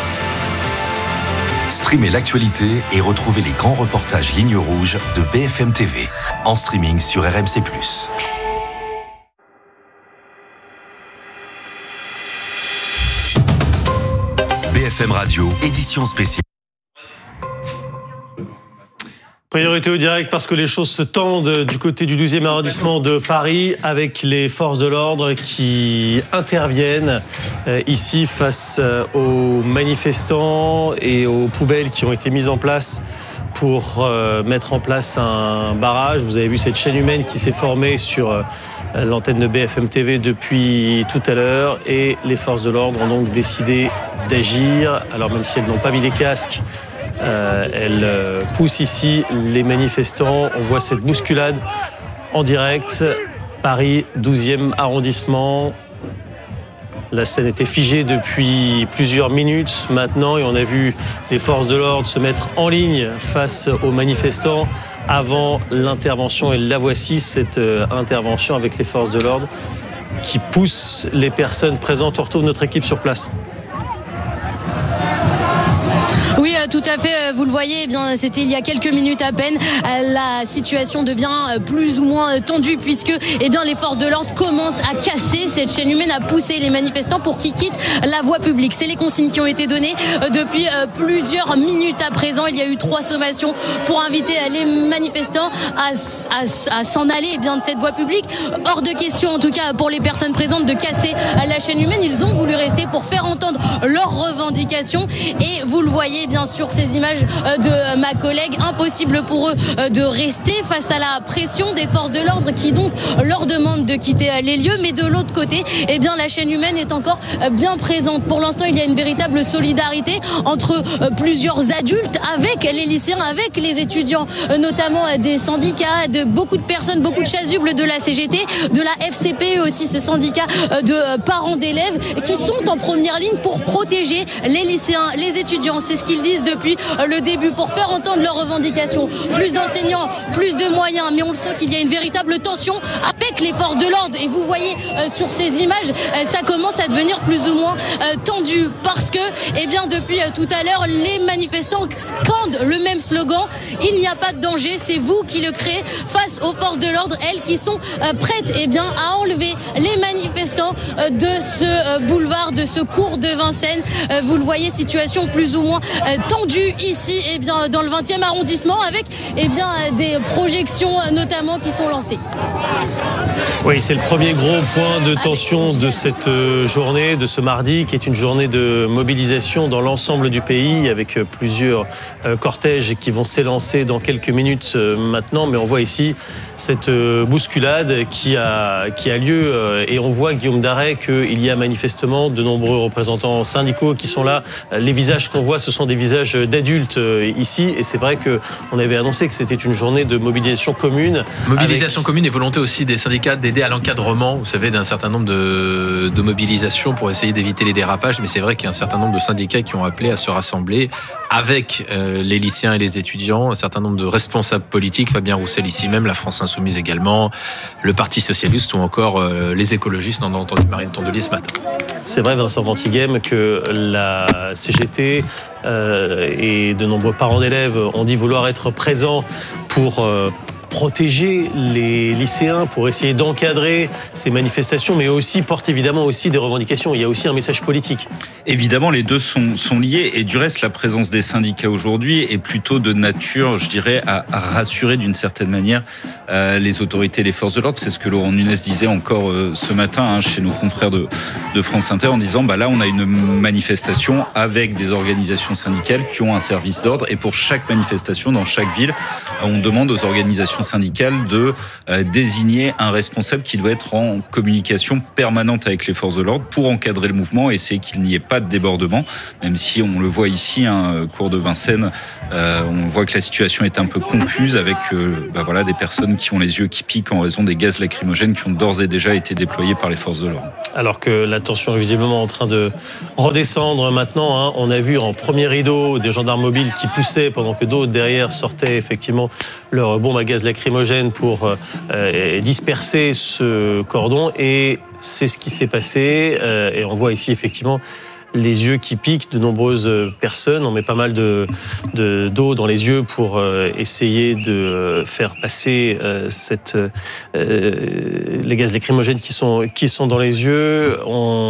Streamez l'actualité et retrouvez les grands reportages Ligne Rouge de B F M T V. En streaming sur R M C plus. B F M Radio, édition spéciale. Priorité au direct parce que les choses se tendent du côté du douzième arrondissement de Paris avec les forces de l'ordre qui interviennent ici face aux manifestants et aux poubelles qui ont été mises en place pour mettre en place un barrage. Vous avez vu cette chaîne humaine qui s'est formée sur l'antenne de B F M T V depuis tout à l'heure et les forces de l'ordre ont donc décidé d'agir. Alors même si elles n'ont pas mis les casques, euh, elles euh, poussent ici les manifestants. On voit cette bousculade en direct. Paris, douzième arrondissement. La scène était figée depuis plusieurs minutes maintenant et on a vu les forces de l'ordre se mettre en ligne face aux manifestants avant l'intervention. Et la voici, cette intervention avec les forces de l'ordre qui pousse les personnes présentes. On retrouve notre équipe sur place. Oui, tout à fait. Vous le voyez, eh bien, c'était il y a quelques minutes à peine. La situation devient plus ou moins tendue puisque, eh bien, les forces de l'ordre commencent à casser cette chaîne humaine, à pousser les manifestants pour qu'ils quittent la voie publique. C'est les consignes qui ont été données depuis plusieurs minutes à présent. Il y a eu trois sommations pour inviter les manifestants à, à, à s'en aller, eh bien, de cette voie publique. Hors de question, en tout cas, pour les personnes présentes, de casser la chaîne humaine. Ils ont voulu rester pour faire entendre leurs revendications. Et vous le voyez, bien sûr, ces images de ma collègue, impossible pour eux de rester face à la pression des forces de l'ordre qui donc leur demandent de quitter les lieux. Mais de l'autre côté, eh bien, la chaîne humaine est encore bien présente. Pour l'instant, il y a une véritable solidarité entre plusieurs adultes avec les lycéens, avec les étudiants, notamment des syndicats, de beaucoup de personnes, beaucoup de chasubles de la C G T, de la F C P, aussi ce syndicat de parents d'élèves qui sont en première ligne pour protéger les lycéens, les étudiants. C'est ce qu'ils disent depuis le début pour faire entendre leurs revendications. Plus d'enseignants, plus de moyens, mais on le sent qu'il y a une véritable tension avec les forces de l'ordre. Et vous voyez euh, sur ces images, euh, ça commence à devenir plus ou moins euh, tendu parce que, eh bien, depuis euh, tout à l'heure, les manifestants scandent le même slogan. Il n'y a pas de danger, c'est vous qui le créez face aux forces de l'ordre, elles qui sont euh, prêtes, eh bien, à enlever les manifestants euh, de ce euh, boulevard, de ce cours de Vincennes. Euh, vous le voyez, situation plus ou moins euh, tendue ici, eh bien, dans le vingtième arrondissement avec, eh bien, des projections notamment qui sont lancées. Oui, c'est le premier gros point de tension de cette journée, de ce mardi, qui est une journée de mobilisation dans l'ensemble du pays avec plusieurs cortèges qui vont s'élancer dans quelques minutes maintenant. Mais on voit ici cette bousculade qui a, qui a lieu et on voit, Guillaume Darey, qu'il y a manifestement de nombreux représentants syndicaux qui sont là. Les visages qu'on voit, ce sont des visages d'adultes ici et c'est vrai qu'on avait annoncé que c'était une journée de mobilisation commune. Mobilisation avec... commune et volonté aussi des syndicats cas d'aider à l'encadrement, vous savez, d'un certain nombre de, de mobilisations pour essayer d'éviter les dérapages. Mais c'est vrai qu'il y a un certain nombre de syndicats qui ont appelé à se rassembler avec euh, les lycéens et les étudiants, un certain nombre de responsables politiques, Fabien Roussel ici même, la France Insoumise également, le Parti Socialiste ou encore euh, les écologistes. On a entendu Marine Tondelier ce matin. C'est vrai, Vincent Ventighem, que la C G T euh, et de nombreux parents d'élèves ont dit vouloir être présents pour euh, protéger les lycéens, pour essayer d'encadrer ces manifestations, mais aussi portent évidemment aussi des revendications. Il y a aussi un message politique. Évidemment, les deux sont, sont liés. Et du reste, la présence des syndicats aujourd'hui est plutôt de nature, je dirais, à, à rassurer d'une certaine manière euh, les autorités et les forces de l'ordre. C'est ce que Laurent Nunez disait encore euh, ce matin hein, chez nos confrères de, de France Inter en disant bah là, on a une manifestation avec des organisations syndicales qui ont un service d'ordre. Et pour chaque manifestation dans chaque ville, on demande aux organisations syndicales de euh, désigner un responsable qui doit être en communication permanente avec les forces de l'ordre pour encadrer le mouvement et essayer qu'il n'y ait pas de débordement, même si on le voit ici, hein, cours de Vincennes, euh, on voit que la situation est un peu confuse avec euh, bah voilà, des personnes qui ont les yeux qui piquent en raison des gaz lacrymogènes qui ont d'ores et déjà été déployés par les forces de l'ordre. Alors que la tension est visiblement en train de redescendre maintenant, hein. On a vu en premier rideau des gendarmes mobiles qui poussaient pendant que d'autres derrière sortaient effectivement leur bombe à gaz lacrymogène pour euh, disperser ce cordon et c'est ce qui s'est passé euh, et on voit ici effectivement les yeux qui piquent de nombreuses personnes. On met pas mal de, de, d'eau dans les yeux pour euh, essayer de faire passer euh, cette, euh, les gaz lacrymogènes qui sont, qui sont dans les yeux.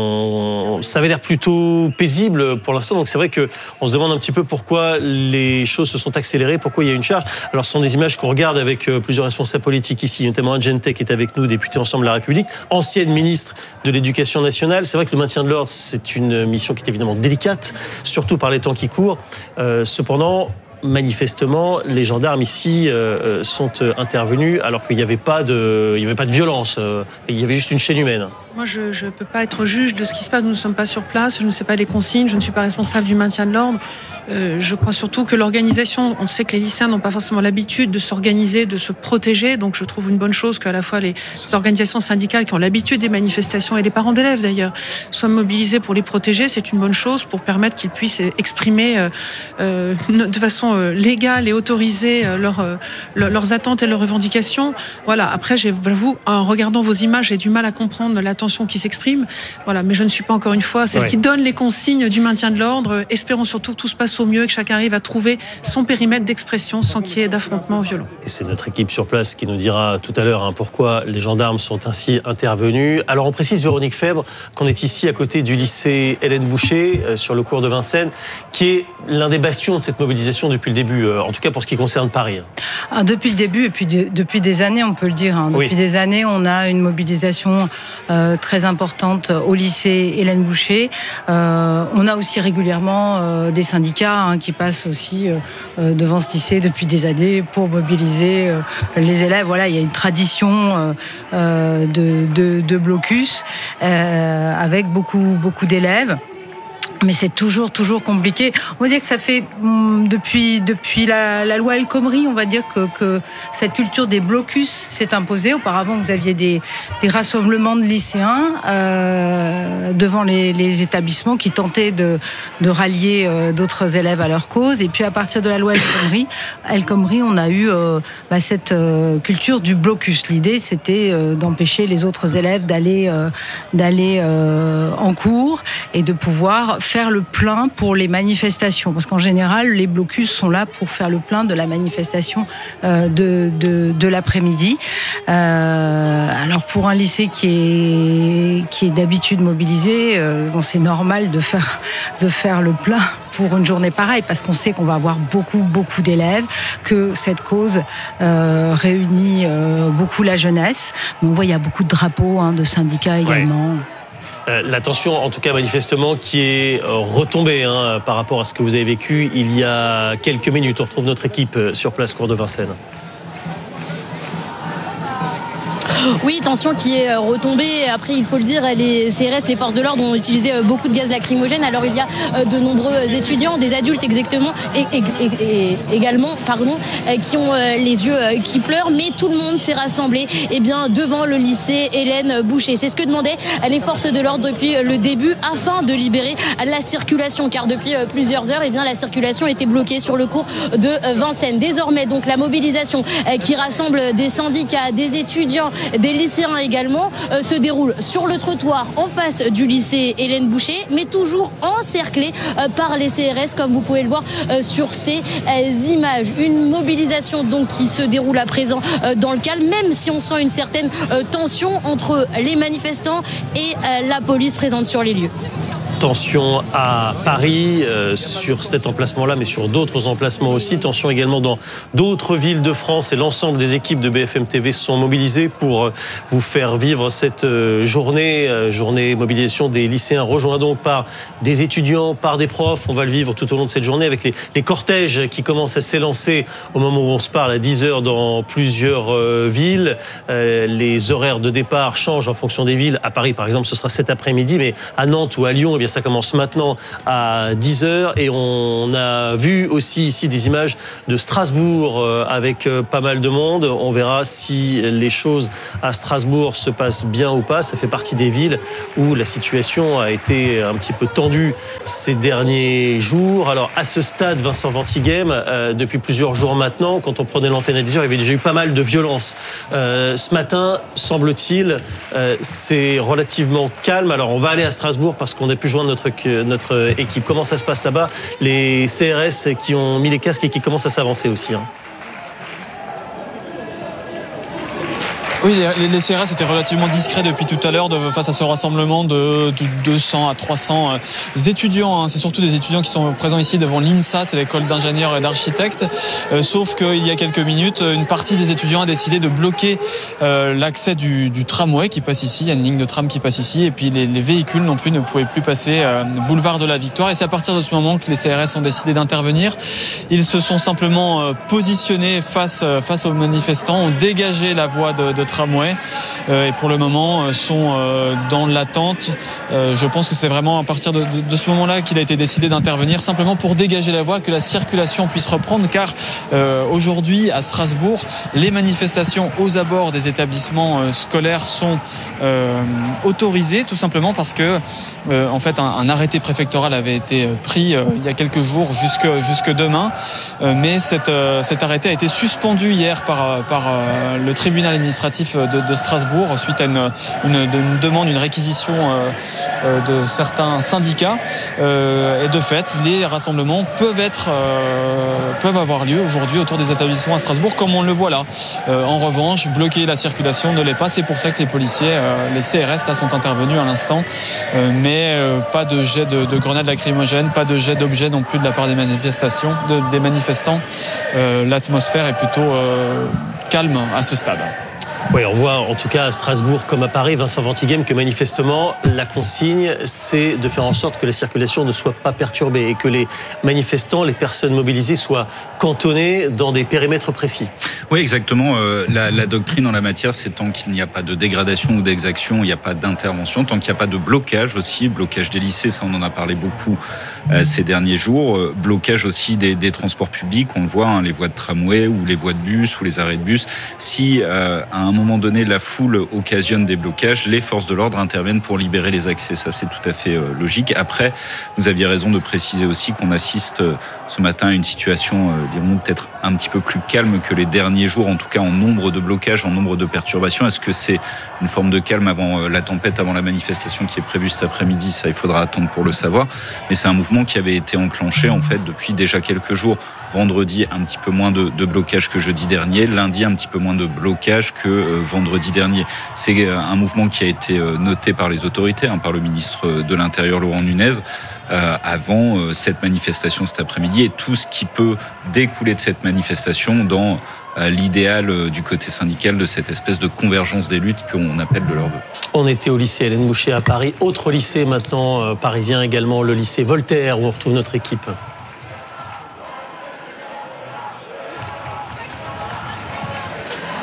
On, ça avait l'air plutôt paisible pour l'instant. Donc c'est vrai qu'on se demande un petit peu pourquoi les choses se sont accélérées, pourquoi il y a une charge. Alors ce sont des images qu'on regarde avec plusieurs responsables politiques ici, notamment Anne Gentet qui est avec nous, députée Ensemble La République, ancienne ministre de l'Éducation nationale. C'est vrai que le maintien de l'ordre, c'est une mission qui est évidemment délicate, surtout par les temps qui courent. Euh, cependant, manifestement, les gendarmes ici euh, sont intervenus alors qu'il n'y avait pas de, il n'y avait pas de violence. Euh, il y avait juste une chaîne humaine. Moi, je ne peux pas être juge de ce qui se passe. Nous ne sommes pas sur place. Je ne sais pas les consignes. Je ne suis pas responsable du maintien de l'ordre. Euh, je crois surtout que l'organisation, on sait que les lycéens n'ont pas forcément l'habitude de s'organiser, de se protéger. Donc, je trouve une bonne chose qu'à la fois les organisations syndicales qui ont l'habitude des manifestations et les parents d'élèves d'ailleurs soient mobilisés pour les protéger. C'est une bonne chose pour permettre qu'ils puissent exprimer euh, euh, de façon euh, légale et autorisée euh, leur, euh, leurs attentes et leurs revendications. Voilà. Après, j'avoue, en regardant vos images, j'ai du mal à comprendre l'attention qui s'exprime. Voilà. Mais je ne suis pas encore une fois celle ouais. qui donne les consignes du maintien de l'ordre. Espérons surtout que tout se passe au mieux et que chacun arrive à trouver son périmètre d'expression sans qu'il y ait d'affrontements violents. Et c'est notre équipe sur place qui nous dira tout à l'heure hein, pourquoi les gendarmes sont ainsi intervenus. Alors on précise, Véronique Febvre, qu'on est ici à côté du lycée Hélène Boucher, euh, sur le cours de Vincennes, qui est l'un des bastions de cette mobilisation depuis le début, euh, en tout cas pour ce qui concerne Paris. Ah, depuis le début, et puis de, depuis des années, on peut le dire. Hein. Depuis oui. des années, on a une mobilisation euh, très importante au lycée Hélène Boucher. Euh, on a aussi régulièrement euh, des syndicats hein, qui passent aussi euh, devant ce lycée depuis des années pour mobiliser euh, les élèves. Voilà, il y a une tradition euh, de, de, de blocus euh, avec beaucoup, beaucoup d'élèves. Mais c'est toujours, toujours compliqué. On va dire que ça fait, depuis, depuis la, la loi El Khomri, on va dire que, que cette culture des blocus s'est imposée. Auparavant, vous aviez des, des rassemblements de lycéens euh, devant les, les établissements qui tentaient de, de rallier euh, d'autres élèves à leur cause. Et puis, à partir de la loi El Khomri, El Khomri on a eu euh, bah, cette euh, culture du blocus. L'idée, c'était euh, d'empêcher les autres élèves d'aller, euh, d'aller euh, en cours et de pouvoir faire le plein pour les manifestations. Parce qu'en général, les blocus sont là pour faire le plein de la manifestation euh, de, de, de l'après-midi. Euh, alors pour un lycée qui est, qui est d'habitude mobilisé, euh, bon, c'est normal de faire, de faire le plein pour une journée pareille, parce qu'on sait qu'on va avoir beaucoup, beaucoup d'élèves, que cette cause euh, réunit euh, beaucoup la jeunesse. Mais on voit, il y a beaucoup de drapeaux, hein, de syndicats également. Ouais. La tension, en tout cas manifestement, qui est retombée hein, par rapport à ce que vous avez vécu il y a quelques minutes. On retrouve notre équipe sur place, cours de Vincennes. Oui, tension qui est retombée. Après, il faut le dire, les C R S, les forces de l'ordre ont utilisé beaucoup de gaz lacrymogène. Alors, il y a de nombreux étudiants, des adultes exactement, et, et, et, et également, pardon, qui ont les yeux qui pleurent. Mais tout le monde s'est rassemblé eh bien, devant le lycée Hélène Boucher. C'est ce que demandaient les forces de l'ordre depuis le début afin de libérer la circulation. Car depuis plusieurs heures, eh bien, la circulation était bloquée sur le cours de Vincennes. Désormais, donc, la mobilisation qui rassemble des syndicats, des étudiants, des lycéens également, euh, se déroule sur le trottoir en face du lycée Hélène Boucher, mais toujours encerclé euh, par les C R S, comme vous pouvez le voir euh, sur ces euh, images. Une mobilisation donc qui se déroule à présent euh, dans le calme, même si on sent une certaine euh, tension entre les manifestants et euh, la police présente sur les lieux. Tension à Paris euh, sur cet emplacement-là, mais sur d'autres emplacements aussi. Tension également dans d'autres villes de France, et l'ensemble des équipes de B F M T V sont mobilisées pour euh, vous faire vivre cette euh, journée, euh, journée mobilisation des lycéens, rejoints donc par des étudiants, par des profs. On va le vivre tout au long de cette journée avec les, les cortèges qui commencent à s'élancer au moment où on se parle à dix heures dans plusieurs euh, villes. Euh, les horaires de départ changent en fonction des villes. À Paris, par exemple, ce sera cet après-midi, mais à Nantes ou à Lyon, eh bien, ça commence maintenant à dix heures, et on a vu aussi ici des images de Strasbourg avec pas mal de monde. On verra si les choses à Strasbourg se passent bien ou pas. Ça fait partie des villes où la situation a été un petit peu tendue ces derniers jours. Alors à ce stade, Vincent Ventighem, euh, depuis plusieurs jours maintenant, quand on prenait l'antenne à dix heures, il y avait déjà eu pas mal de violence. Euh, ce matin, semble-t-il, euh, c'est relativement calme. Alors on va aller à Strasbourg parce qu'on a pu joindre notre, notre équipe. Comment ça se passe là-bas? Les C R S qui ont mis les casques et qui commencent à s'avancer aussi. Hein. Oui, les, les C R S étaient relativement discrets depuis tout à l'heure de, face à ce rassemblement de, de deux cents à trois cents euh, étudiants. Hein. C'est surtout des étudiants qui sont présents ici devant l'INSA, c'est l'école d'ingénieurs et d'architectes. Euh, sauf qu'il y a quelques minutes, une partie des étudiants a décidé de bloquer euh, l'accès du, du tramway qui passe ici. Il y a une ligne de tram qui passe ici, et puis les, les véhicules non plus ne pouvaient plus passer euh, boulevard de la Victoire. Et c'est à partir de ce moment que les C R S ont décidé d'intervenir. Ils se sont simplement euh, positionnés face, euh, face aux manifestants, ont dégagé la voie de, de tramway euh, et pour le moment euh, sont euh, dans l'attente. Euh, je pense que c'est vraiment à partir de, de, de ce moment-là qu'il a été décidé d'intervenir, simplement pour dégager la voie, que la circulation puisse reprendre, car euh, aujourd'hui à Strasbourg, les manifestations aux abords des établissements euh, scolaires sont euh, autorisées, tout simplement parce que euh, en fait un, un arrêté préfectoral avait été pris euh, il y a quelques jours jusque, jusque demain, euh, mais cette, euh, cet arrêté a été suspendu hier par, par euh, le tribunal administratif de, de Strasbourg suite à une, une, une demande, une réquisition euh, euh, de certains syndicats, euh, et de fait les rassemblements peuvent être euh, peuvent avoir lieu aujourd'hui autour des établissements à Strasbourg, comme on le voit là. Euh, en revanche, bloquer la circulation ne l'est pas. C'est pour ça que les policiers, euh, les C R S là, sont intervenus à l'instant, euh, mais euh, pas de jet de, de grenades lacrymogènes, pas de jet d'objets non plus de la part des manifestations, de, des manifestants. Euh, l'atmosphère est plutôt euh, calme à ce stade. Oui, on voit en tout cas à Strasbourg comme à Paris, Vincent Ventighem, que manifestement la consigne, c'est de faire en sorte que la circulation ne soit pas perturbée et que les manifestants, les personnes mobilisées soient cantonnées dans des périmètres précis. Oui, exactement. Euh, la, la doctrine en la matière, c'est tant qu'il n'y a pas de dégradation ou d'exaction, il n'y a pas d'intervention, tant qu'il n'y a pas de blocage aussi, blocage des lycées, ça on en a parlé beaucoup euh, ces derniers jours, euh, blocage aussi des, des transports publics, on le voit, hein, les voies de tramway ou les voies de bus ou les arrêts de bus. Si euh, à un moment donné la foule occasionne des blocages, les forces de l'ordre interviennent pour libérer les accès. Ça, c'est tout à fait euh, logique. Après, vous aviez raison de préciser aussi qu'on assiste euh, ce matin à une situation, euh, dirons peut-être un petit peu plus calme que les derniers jours, en tout cas en nombre de blocages, en nombre de perturbations. Est-ce que c'est une forme de calme avant euh, la tempête, avant la manifestation qui est prévue cet après-midi? Ça, il faudra attendre pour le savoir. Mais c'est un mouvement qui avait été enclenché en fait depuis déjà quelques jours. Vendredi, un petit peu moins de, de blocage que jeudi dernier. Lundi, un petit peu moins de blocage que euh, vendredi dernier. C'est un mouvement qui a été euh, noté par les autorités, hein, par le ministre de l'Intérieur, Laurent Nunez, euh, avant euh, cette manifestation cet après-midi, et tout ce qui peut découler de cette manifestation dans euh, l'idéal euh, du côté syndical de cette espèce de convergence des luttes qu'on appelle de leur vœu. On était au lycée Hélène Boucher à Paris. Autre lycée maintenant euh, parisien également, le lycée Voltaire, où on retrouve notre équipe. Oui,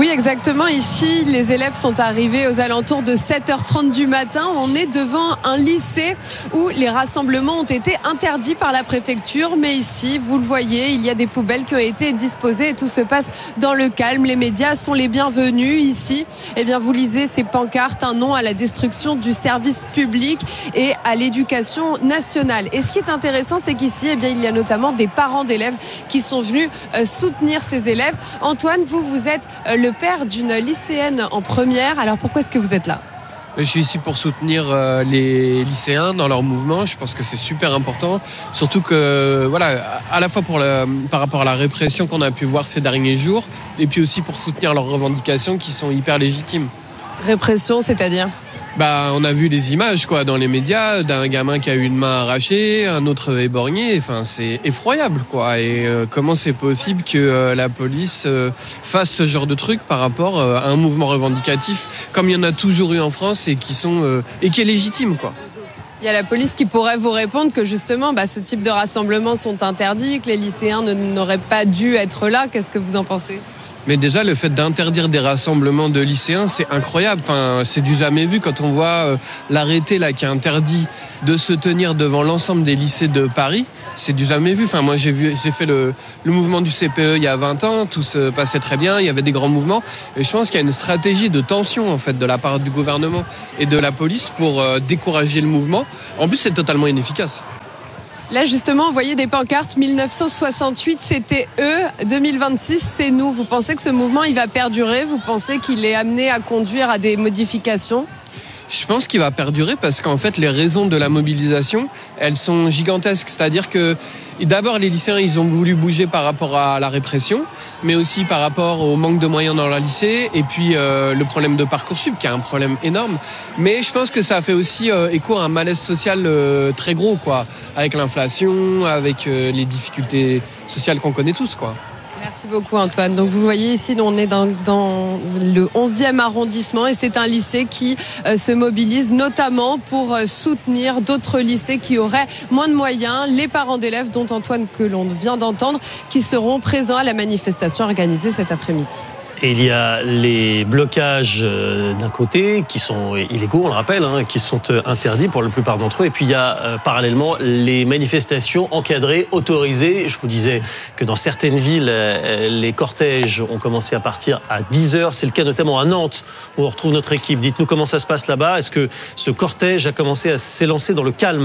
Oui, exactement. Ici, les élèves sont arrivés aux alentours de sept heures trente du matin. On est devant un lycée où les rassemblements ont été interdits par la préfecture. Mais ici, vous le voyez, il y a des poubelles qui ont été disposées et tout se passe dans le calme. Les médias sont les bienvenus ici. Eh bien, vous lisez ces pancartes, un non à la destruction du service public et à l'éducation nationale. Et ce qui est intéressant, c'est qu'ici, eh bien, il y a notamment des parents d'élèves qui sont venus euh, soutenir ces élèves. Antoine, vous, vous êtes euh, le père d'une lycéenne en première. Alors, pourquoi est-ce que vous êtes là ? Je suis ici pour soutenir euh, les lycéens dans leur mouvement. Je pense que c'est super important. Surtout que, voilà, à la fois pour le, par rapport à la répression qu'on a pu voir ces derniers jours, et puis aussi pour soutenir leurs revendications qui sont hyper légitimes. Répression, c'est-à-dire ? Bah, on a vu les images quoi, dans les médias d'un gamin qui a eu une main arrachée, un autre éborgné. Enfin, c'est effroyable. Quoi. Et euh, comment c'est possible que euh, la police euh, fasse ce genre de truc par rapport euh, à un mouvement revendicatif comme il y en a toujours eu en France et qui, sont, euh, et qui est légitime quoi. Il y a la police qui pourrait vous répondre que justement, bah, ce type de rassemblements sont interdits, que les lycéens ne, n'auraient pas dû être là. Qu'est-ce que vous en pensez ? Mais déjà, le fait d'interdire des rassemblements de lycéens, c'est incroyable. Enfin, c'est du jamais vu quand on voit euh, l'arrêté là qui interdit de se tenir devant l'ensemble des lycées de Paris. C'est du jamais vu. Enfin, moi, j'ai vu, j'ai fait le, le mouvement du C P E il y a vingt ans. Tout se passait très bien. Il y avait des grands mouvements. Et je pense qu'il y a une stratégie de tension en fait de la part du gouvernement et de la police pour euh, décourager le mouvement. En plus, c'est totalement inefficace. Là, justement, vous voyez des pancartes. mille neuf cent soixante-huit, c'était eux. deux mille vingt-six, c'est nous. Vous pensez que ce mouvement, il va perdurer ? Vous pensez qu'il est amené à conduire à des modifications ? Je pense qu'il va perdurer parce qu'en fait, les raisons de la mobilisation, elles sont gigantesques. C'est-à-dire que d'abord, les lycéens, ils ont voulu bouger par rapport à la répression, mais aussi par rapport au manque de moyens dans leur lycée, et puis euh, le problème de Parcoursup, qui est un problème énorme. Mais je pense que ça a fait aussi euh, écho à un malaise social euh, très gros, quoi, avec l'inflation, avec euh, les difficultés sociales qu'on connaît tous, quoi. Merci beaucoup Antoine. Donc vous voyez ici, on est dans, dans le onzième arrondissement et c'est un lycée qui euh, se mobilise notamment pour euh, soutenir d'autres lycées qui auraient moins de moyens, les parents d'élèves dont Antoine que l'on vient d'entendre, qui seront présents à la manifestation organisée cet après-midi. Et il y a les blocages d'un côté qui sont illégaux, on le rappelle, hein, qui sont interdits pour la plupart d'entre eux. Et puis il y a euh, parallèlement les manifestations encadrées, autorisées. Je vous disais que dans certaines villes, euh, les cortèges ont commencé à partir à dix heures. C'est le cas notamment à Nantes où on retrouve notre équipe. Dites-nous comment ça se passe là-bas. Est-ce que ce cortège a commencé à s'élancer dans le calme ?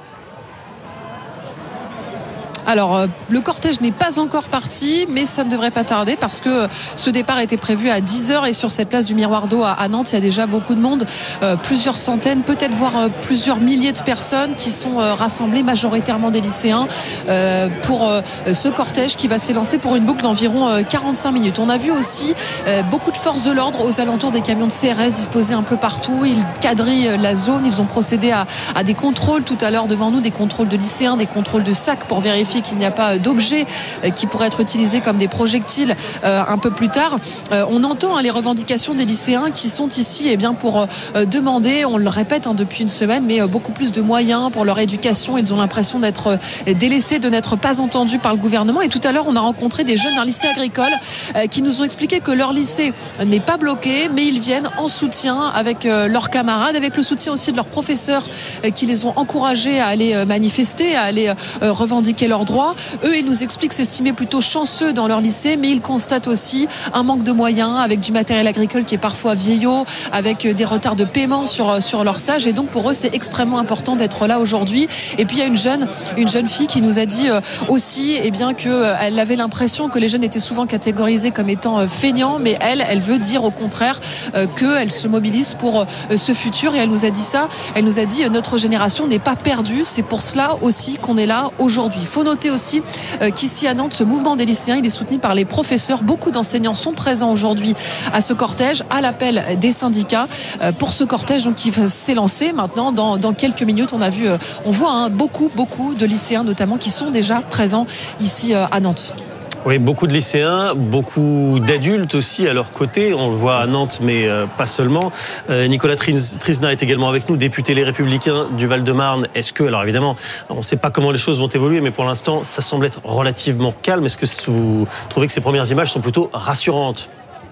Alors, euh, le cortège n'est pas encore parti, mais ça ne devrait pas tarder parce que euh, ce départ était prévu à dix heures et sur cette place du Miroir d'Eau à, à Nantes, il y a déjà beaucoup de monde, euh, plusieurs centaines, peut-être voire euh, plusieurs milliers de personnes qui sont euh, rassemblées, majoritairement des lycéens, euh, pour euh, ce cortège qui va s'élancer pour une boucle d'environ euh, quarante-cinq minutes. On a vu aussi euh, beaucoup de forces de l'ordre aux alentours des camions de C R S disposés un peu partout. Ils quadrillent la zone, ils ont procédé à, à des contrôles tout à l'heure devant nous, des contrôles de lycéens, des contrôles de sacs pour vérifier qu'il n'y a pas d'objets qui pourraient être utilisés comme des projectiles euh, un peu plus tard. Euh, on entend hein, les revendications des lycéens qui sont ici eh bien, pour euh, demander, on le répète hein, depuis une semaine, mais euh, beaucoup plus de moyens pour leur éducation. Ils ont l'impression d'être euh, délaissés, de n'être pas entendus par le gouvernement. Et tout à l'heure, on a rencontré des jeunes d'un lycée agricole euh, qui nous ont expliqué que leur lycée n'est pas bloqué, mais ils viennent en soutien avec euh, leurs camarades, avec le soutien aussi de leurs professeurs euh, qui les ont encouragés à aller euh, manifester, à aller euh, revendiquer leurs droits. Eux, ils nous expliquent s'estimer plutôt chanceux dans leur lycée, mais ils constatent aussi un manque de moyens avec du matériel agricole qui est parfois vieillot, avec des retards de paiement sur, sur leur stage. Et donc, pour eux, c'est extrêmement important d'être là aujourd'hui. Et puis, il y a une jeune, une jeune fille qui nous a dit aussi eh bien, qu'elle avait l'impression que les jeunes étaient souvent catégorisés comme étant feignants, mais elle, elle veut dire au contraire qu'elle se mobilise pour ce futur. Et elle nous a dit ça, elle nous a dit notre génération n'est pas perdue. C'est pour cela aussi qu'on est là aujourd'hui. Il faut noter aussi qu'ici à Nantes, ce mouvement des lycéens, il est soutenu par les professeurs. Beaucoup d'enseignants sont présents aujourd'hui à ce cortège, à l'appel des syndicats pour ce cortège donc, qui va s'élancer maintenant dans, dans quelques minutes. On a vu, on voit hein, beaucoup, beaucoup de lycéens notamment qui sont déjà présents ici à Nantes. Oui, beaucoup de lycéens, beaucoup d'adultes aussi à leur côté. On le voit à Nantes, mais euh, pas seulement. Euh, Nicolas Trizna est également avec nous, député Les Républicains du Val-de-Marne. Est-ce que, alors évidemment, on ne sait pas comment les choses vont évoluer, mais pour l'instant, ça semble être relativement calme. Est-ce que vous trouvez que ces premières images sont plutôt rassurantes ?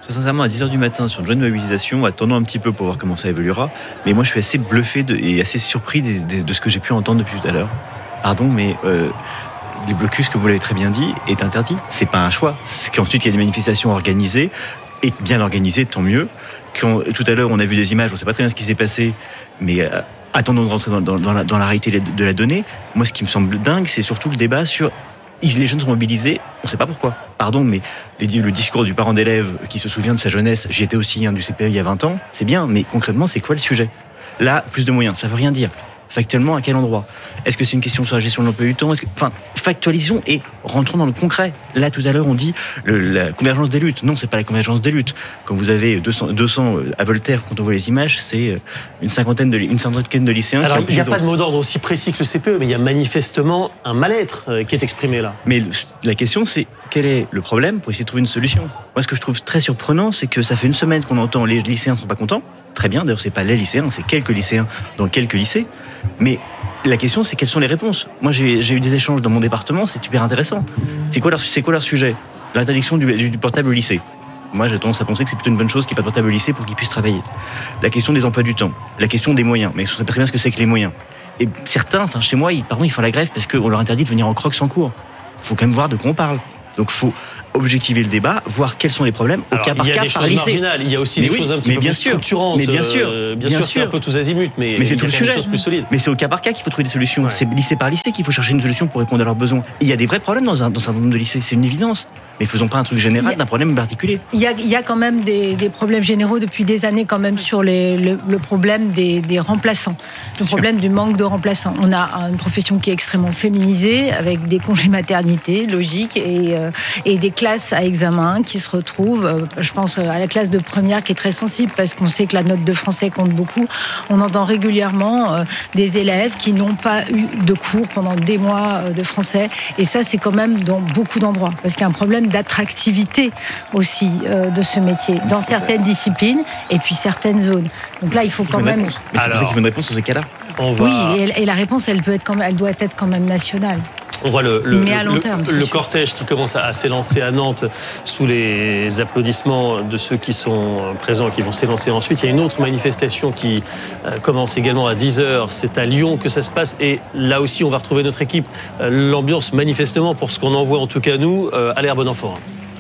très sincèrement, à dix heures du matin, sur une journée de mobilisation, attendons un petit peu pour voir comment ça évoluera. Mais moi, je suis assez bluffé de, et assez surpris de, de, de ce que j'ai pu entendre depuis tout à l'heure. Pardon, mais euh, les blocus, comme vous l'avez très bien dit, est interdit. C'est pas un choix. C'est qu'ensuite, il y a des manifestations organisées, et bien organisées, tant mieux. Quand, tout à l'heure, on a vu des images, on ne sait pas très bien ce qui s'est passé, mais euh, attendons de rentrer dans, dans, dans, la, dans la réalité de la donnée. Moi, ce qui me semble dingue, c'est surtout le débat sur... Les jeunes sont mobilisés, on ne sait pas pourquoi. Pardon, mais le discours du parent d'élève qui se souvient de sa jeunesse, j'y étais aussi hein, du C P E il y a vingt ans, c'est bien, mais concrètement, c'est quoi le sujet ? Là, plus de moyens, ça ne veut rien dire. Factuellement, à quel endroit ? Est-ce que c'est une question sur la gestion de l'emploi du temps ? Est-ce que... Enfin, factualisons et rentrons dans le concret. Là, tout à l'heure, on dit le, la convergence des luttes. Non, c'est pas la convergence des luttes. Quand vous avez deux cents, deux cents à Voltaire, quand on voit les images, c'est une cinquantaine de, une cinquantaine de lycéens. Alors, qui il n'y a pas de mot d'ordre aussi précis que le C P E, mais il y a manifestement un mal-être qui est exprimé là. Mais la question, c'est quel est le problème pour essayer de trouver une solution ? Moi, ce que je trouve très surprenant, c'est que ça fait une semaine qu'on entend les lycéens ne sont pas contents. Très bien, d'ailleurs, c'est pas les lycéens, c'est quelques lycéens dans quelques lycées. Mais la question, c'est quelles sont les réponses ? Moi, j'ai, j'ai eu des échanges dans mon département, c'est super intéressant. C'est quoi leur, c'est quoi leur sujet ? L'interdiction du, du portable au lycée. Moi, j'ai tendance à penser que c'est plutôt une bonne chose qu'il n'y ait pas de portable au lycée pour qu'ils puissent travailler. La question des emplois du temps. La question des moyens. Mais on sait pas très bien ce que c'est que les moyens. Et certains, enfin, chez moi, ils, pardon, ils font la grève parce qu'on leur interdit de venir en crocs en cours. Il faut quand même voir de quoi on parle. Donc, il faut objectiver le débat, voir quels sont les problèmes au Alors, cas par cas par lycée. Il y a des choses marginales, il y a aussi mais des oui, choses un petit peu bien plus sûr, structurantes. Mais bien sûr, euh, bien, bien sûr, sûr, c'est un peu tous azimuts, mais, mais c'est il tout y a le sujet. des choses plus solides. Mais c'est au cas par cas qu'il faut trouver des solutions. Ouais. C'est lycée par lycée qu'il faut chercher une solution pour répondre à leurs besoins. Et il y a des vrais problèmes dans un, dans un certain nombre de lycées, c'est une évidence. Mais faisons pas un truc général d'un problème particulier. Il y a, il y a quand même des, des problèmes généraux depuis des années quand même sur les, le, le problème des, des remplaçants, le problème du manque de remplaçants. On a une profession qui est extrêmement féminisée, avec des congés maternité, logique, et, euh, et des classes à examen qui se retrouvent. Euh, je pense à la classe de première qui est très sensible parce qu'on sait que la note de français compte beaucoup. On entend régulièrement euh, des élèves qui n'ont pas eu de cours pendant des mois euh, de français, et ça c'est quand même dans beaucoup d'endroits, parce qu'il y a un problème d'attractivité aussi euh, de ce métier dans certaines disciplines et puis certaines zones. Donc là, il faut quand même. Mais c'est Alors, pour ça qu'il faut une réponse sur ces cas-là. On va... Oui, et, et la réponse, elle peut être quand même, elle doit être quand même nationale. On voit le, le, Mais à long terme, le, le cortège qui commence à, à s'élancer à Nantes sous les applaudissements de ceux qui sont présents et qui vont s'élancer ensuite. Il y a une autre manifestation qui euh, commence également à dix heures. C'est à Lyon que ça se passe. Et là aussi, on va retrouver notre équipe. Euh, l'ambiance, manifestement, pour ce qu'on en voit en tout cas nous, euh, a l'air bon enfant.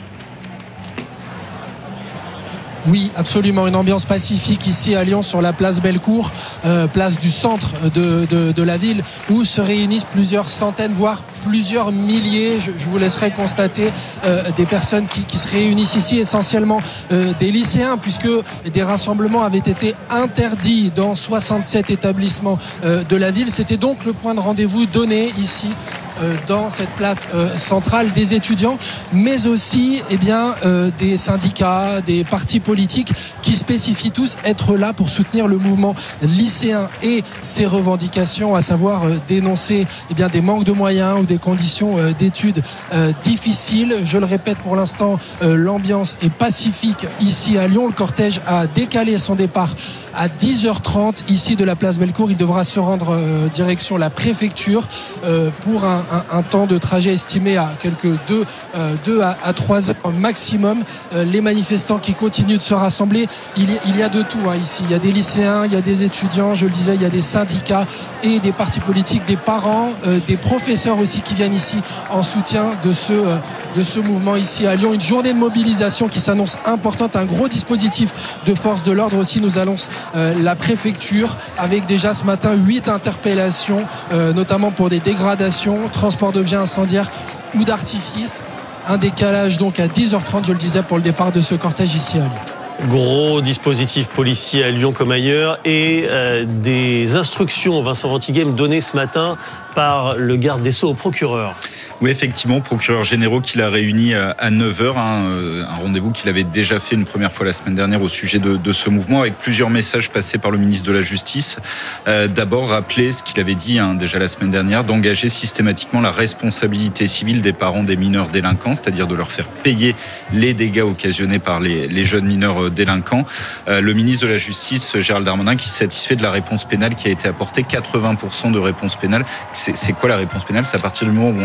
Oui, absolument. Une ambiance pacifique ici à Lyon sur la place Bellecour, euh, place du centre de, de, de la ville, où se réunissent plusieurs centaines, voire plusieurs milliers. Je, je vous laisserai constater euh, des personnes qui, qui se réunissent ici, essentiellement euh, des lycéens, puisque des rassemblements avaient été interdits dans soixante-sept établissements euh, de la ville. C'était donc le point de rendez-vous donné ici euh, dans cette place euh, centrale des étudiants, mais aussi eh bien, euh, des syndicats, des partis politiques qui spécifient tous être là pour soutenir le mouvement lycéen et ses revendications, à savoir euh, dénoncer eh bien, des manques de moyens ou des conditions euh, d'études euh, difficiles. Je le répète, pour l'instant, euh, l'ambiance est pacifique ici à Lyon. Le cortège a décalé son départ à dix heures trente ici de la place Bellecour. Il devra se rendre euh, direction la préfecture euh, pour un, un, un temps de trajet estimé à quelques deux, euh, deux à, à trois heures maximum. Euh, les manifestants qui continuent de se rassembler, il y, il y a de tout hein, ici. Il y a des lycéens, il y a des étudiants, je le disais, il y a des syndicats et des partis politiques, des parents, euh, des professeurs aussi qui viennent ici en soutien de ce, euh, de ce mouvement ici à Lyon. Une journée de mobilisation qui s'annonce importante, un gros dispositif de force de l'ordre aussi nous annonce euh, la préfecture, avec déjà ce matin huit interpellations, euh, notamment pour des dégradations, transport d'objets incendiaires ou d'artifices. Un décalage donc à dix heures trente, je le disais, pour le départ de ce cortège ici à Lyon. Gros dispositif policier à Lyon comme ailleurs et euh, des instructions, Vincent Ventighem, données ce matin par le garde des Sceaux au procureur. Oui, effectivement, procureur généraux qu'il a réuni à neuf heures, hein, un rendez-vous qu'il avait déjà fait une première fois la semaine dernière au sujet de, de ce mouvement, avec plusieurs messages passés par le ministre de la Justice. Euh, d'abord, rappeler ce qu'il avait dit hein, déjà la semaine dernière, d'engager systématiquement la responsabilité civile des parents des mineurs délinquants, c'est-à-dire de leur faire payer les dégâts occasionnés par les, les jeunes mineurs délinquants. Euh, le ministre de la Justice, Gérald Darmanin, qui se satisfait de la réponse pénale qui a été apportée, quatre-vingts pour cent de réponse pénale. C'est, c'est quoi la réponse pénale ? C'est à partir du moment où on interpelle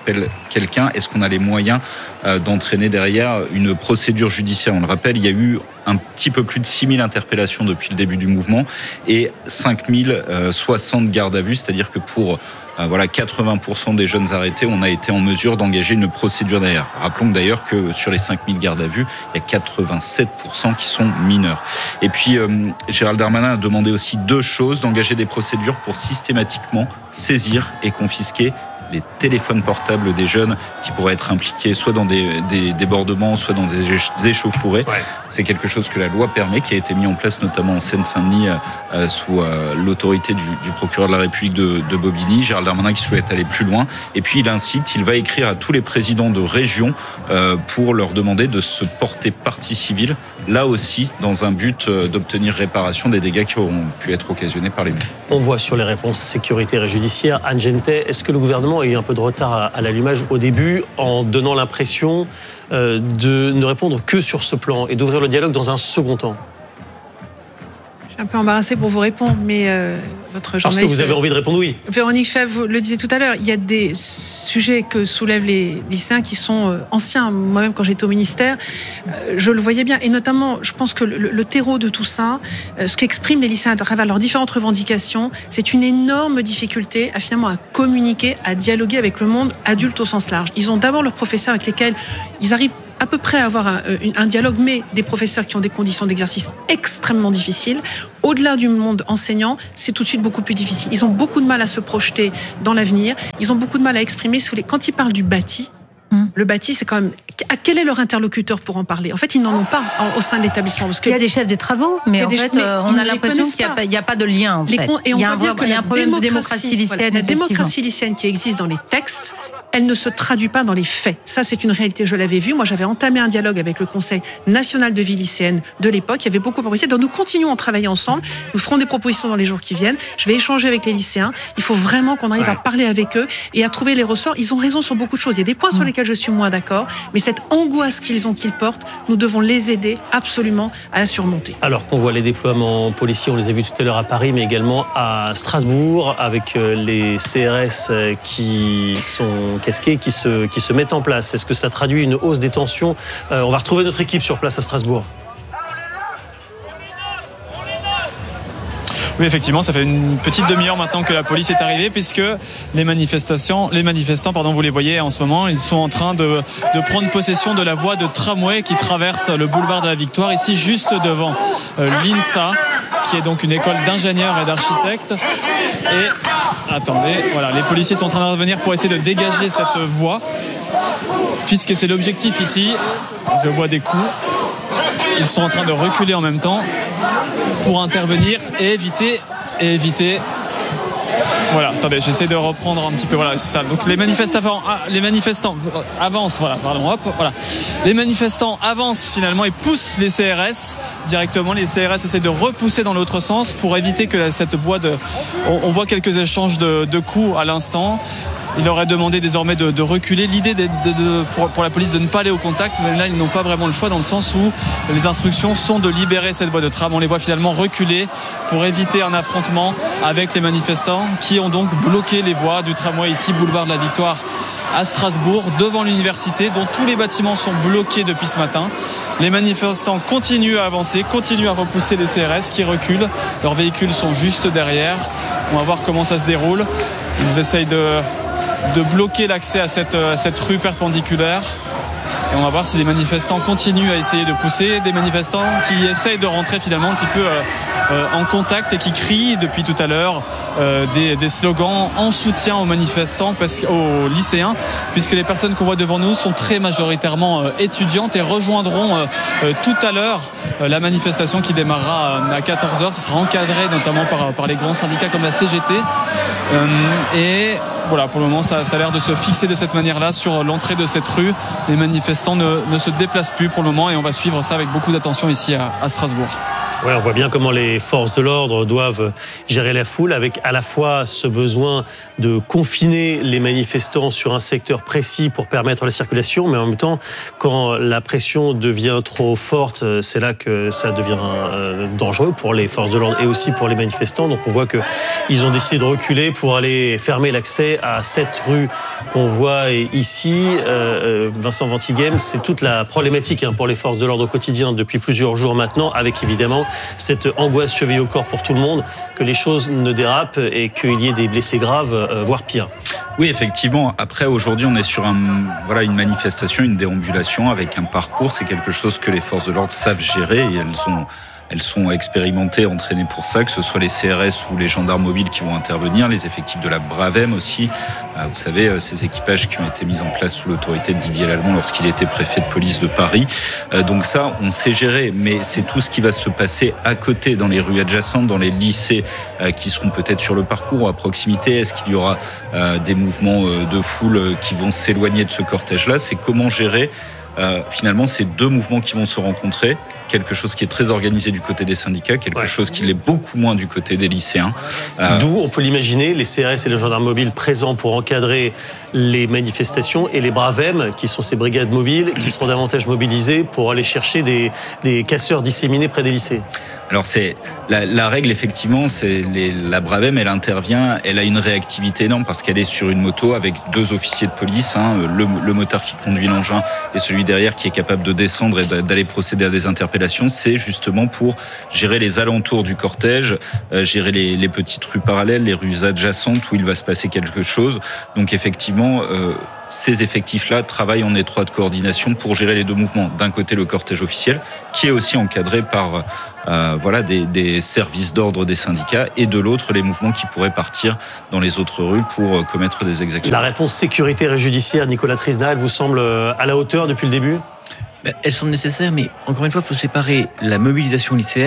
interpelle quelqu'un, est-ce qu'on a les moyens euh, d'entraîner derrière une procédure judiciaire? On le rappelle, il y a eu un petit peu plus de six mille interpellations depuis le début du mouvement et cinq mille soixante gardes à vue, c'est-à-dire que pour euh, voilà, quatre-vingts pour cent des jeunes arrêtés, on a été en mesure d'engager une procédure derrière. Rappelons d'ailleurs que sur les cinq mille gardes à vue, il y a quatre-vingt-sept pour cent qui sont mineurs. Et puis, euh, Gérald Darmanin a demandé aussi deux choses, d'engager des procédures pour systématiquement saisir et confisquer les téléphones portables des jeunes qui pourraient être impliqués soit dans des, des débordements, soit dans des échauffourées. Ouais. C'est quelque chose que la loi permet, qui a été mis en place notamment en Seine-Saint-Denis euh, sous euh, l'autorité du, du procureur de la République de, de Bobigny, Gérald Darmanin, qui souhaite aller plus loin. Et puis il incite, il va écrire à tous les présidents de région euh, pour leur demander de se porter partie civile, là aussi dans un but euh, d'obtenir réparation des dégâts qui auront pu être occasionnés par les murs. On voit sur les réponses sécuritaires et judiciaires, Anne Genetet, est-ce que le gouvernement a eu un peu de retard à l'allumage au début en donnant l'impression de ne répondre que sur ce plan et d'ouvrir le dialogue dans un second temps? Je suis un peu embarrassée pour vous répondre, mais euh, votre journaliste... Parce que vous avez envie de répondre oui. Véronique Fèvre le disait tout à l'heure, il y a des sujets que soulèvent les lycéens qui sont anciens. Moi-même, quand j'étais au ministère, euh, je le voyais bien. Et notamment, je pense que le, le terreau de tout ça, euh, ce qu'expriment les lycéens à travers leurs différentes revendications, c'est une énorme difficulté à finalement à communiquer, à dialoguer avec le monde adulte au sens large. Ils ont d'abord leurs professeurs avec lesquels ils arrivent à peu près à avoir un, un dialogue, mais des professeurs qui ont des conditions d'exercice extrêmement difficiles. Au-delà du monde enseignant, c'est tout de suite beaucoup plus difficile. Ils ont beaucoup de mal à se projeter dans l'avenir. Ils ont beaucoup de mal à exprimer. Quand ils parlent du bâti, hum. le bâti, c'est quand même... Quel est leur interlocuteur pour en parler? En fait, ils n'en ont pas au sein de l'établissement. Parce que il y a des chefs de travaux, mais en fait, mais on a l'impression qu'il n'y a, a pas de lien. En fait. Con... Et on il y a voit un, bien que il y a un problème de démocratie lycéenne. Voilà, la démocratie lycéenne qui existe dans les textes, elle ne se traduit pas dans les faits. Ça, c'est une réalité, je l'avais vu. Moi, j'avais entamé un dialogue avec le Conseil national de vie lycéenne de l'époque. Il y avait beaucoup de propositions. Donc, nous continuons à travailler ensemble. Nous ferons des propositions dans les jours qui viennent. Je vais échanger avec les lycéens. Il faut vraiment qu'on arrive ouais. à parler avec eux et à trouver les ressorts. Ils ont raison sur beaucoup de choses. Il y a des points mmh. sur lesquels je suis moins d'accord, mais cette angoisse qu'ils ont, qu'ils portent, nous devons les aider absolument à la surmonter. Alors qu'on voit les déploiements policiers, on les a vus tout à l'heure à Paris, mais également à Strasbourg, avec les C R S qui sont casqués, qui se, qui se mettent en place. Est-ce que ça traduit une hausse des tensions? euh, On va retrouver notre équipe sur place à Strasbourg. Oui, effectivement, ça fait une petite demi-heure maintenant que la police est arrivée, puisque les manifestations, les manifestants, pardon, vous les voyez en ce moment, ils sont en train de, de prendre possession de la voie de tramway qui traverse le boulevard de la Victoire, ici juste devant euh, l'INSA, qui est donc une école d'ingénieurs et d'architectes. Et attendez, voilà, les policiers sont en train de revenir pour essayer de dégager cette voie, puisque c'est l'objectif ici. Je vois des coups. Ils sont en train de reculer en même temps pour intervenir et éviter et éviter. Voilà, attendez, j'essaie de reprendre un petit peu. Voilà, c'est ça. Donc les manifestants, ah, les manifestants avancent. Voilà, pardon. Hop, voilà. Les manifestants avancent finalement et poussent les C R S directement. Les C R S essaient de repousser dans l'autre sens pour éviter que cette voie de. On, on voit quelques échanges de, de coups à l'instant. Il aurait demandé désormais de, de reculer. L'idée de, de, de, pour, pour la police de ne pas aller au contact, mais là ils n'ont pas vraiment le choix dans le sens où les instructions sont de libérer cette voie de tram. On les voit finalement reculer pour éviter un affrontement avec les manifestants qui ont donc bloqué les voies du tramway ici, boulevard de la Victoire à Strasbourg, devant l'université dont tous les bâtiments sont bloqués depuis ce matin. Les manifestants continuent à avancer, continuent à repousser les C R S qui reculent. Leurs véhicules sont juste derrière. On va voir comment ça se déroule. Ils essayent de de bloquer l'accès à cette, à cette rue perpendiculaire. Et on va voir si les manifestants continuent à essayer de pousser. Des manifestants qui essayent de rentrer finalement un petit peu euh, euh, en contact et qui crient depuis tout à l'heure euh, des, des slogans en soutien aux manifestants, parce, aux lycéens, puisque les personnes qu'on voit devant nous sont très majoritairement euh, étudiantes et rejoindront euh, euh, tout à l'heure euh, la manifestation qui démarrera euh, à quatorze heures, qui sera encadrée notamment par, par les grands syndicats comme la C G T. Euh, et voilà, pour le moment, ça, ça a l'air de se fixer de cette manière-là sur l'entrée de cette rue. Les manifestants ne, ne se déplacent plus pour le moment et on va suivre ça avec beaucoup d'attention ici à, à Strasbourg. Ouais, on voit bien comment les forces de l'ordre doivent gérer la foule avec à la fois ce besoin de confiner les manifestants sur un secteur précis pour permettre la circulation, mais en même temps, quand la pression devient trop forte, c'est là que ça devient dangereux pour les forces de l'ordre et aussi pour les manifestants. Donc on voit qu'ils ont décidé de reculer pour aller fermer l'accès à cette rue qu'on voit ici. Euh, Vincent Ventighem, c'est toute la problématique hein, pour les forces de l'ordre au quotidien depuis plusieurs jours maintenant, avec évidemment cette angoisse chevillée au corps pour tout le monde, que les choses ne dérapent et qu'il y ait des blessés graves, euh, voire pire. Oui, effectivement. Après, aujourd'hui, on est sur un, voilà, une manifestation, une déambulation avec un parcours. C'est quelque chose que les forces de l'ordre savent gérer et elles ont... Elles sont expérimentées, entraînées pour ça, que ce soit les C R S ou les gendarmes mobiles qui vont intervenir, les effectifs de la Bravem aussi. Vous savez, ces équipages qui ont été mis en place sous l'autorité de Didier Lallement lorsqu'il était préfet de police de Paris. Donc ça, on sait gérer, mais c'est tout ce qui va se passer à côté, dans les rues adjacentes, dans les lycées qui seront peut-être sur le parcours ou à proximité. Est-ce qu'il y aura des mouvements de foule qui vont s'éloigner de ce cortège-là? C'est comment gérer Euh, finalement, ces deux mouvements qui vont se rencontrer, quelque chose qui est très organisé du côté des syndicats, quelque ouais. chose qui l'est beaucoup moins du côté des lycéens. Euh... D'où, on peut l'imaginer, les C R S et les gendarmes mobiles présents pour encadrer les manifestations et les Bravem, qui sont ces brigades mobiles, qui seront davantage mobilisées pour aller chercher des, des casseurs disséminés près des lycées. Alors c'est la, la règle effectivement, c'est les, la Bravem, elle intervient, elle a une réactivité énorme parce qu'elle est sur une moto avec deux officiers de police, hein, le, le motard qui conduit l'engin et celui derrière qui est capable de descendre et d'aller procéder à des interpellations. C'est justement pour gérer les alentours du cortège, euh, gérer les, les petites rues parallèles, les rues adjacentes où il va se passer quelque chose. Donc effectivement, euh, ces effectifs-là travaillent en étroite coordination pour gérer les deux mouvements. D'un côté, le cortège officiel, qui est aussi encadré par euh, voilà, des, des services d'ordre des syndicats, et de l'autre, les mouvements qui pourraient partir dans les autres rues pour euh, commettre des exactions. La réponse sécuritaire et judiciaire, Nicolas Trisna, elle vous semble à la hauteur depuis le début ? Elle semble nécessaire, mais encore une fois, il faut séparer la mobilisation lycéenne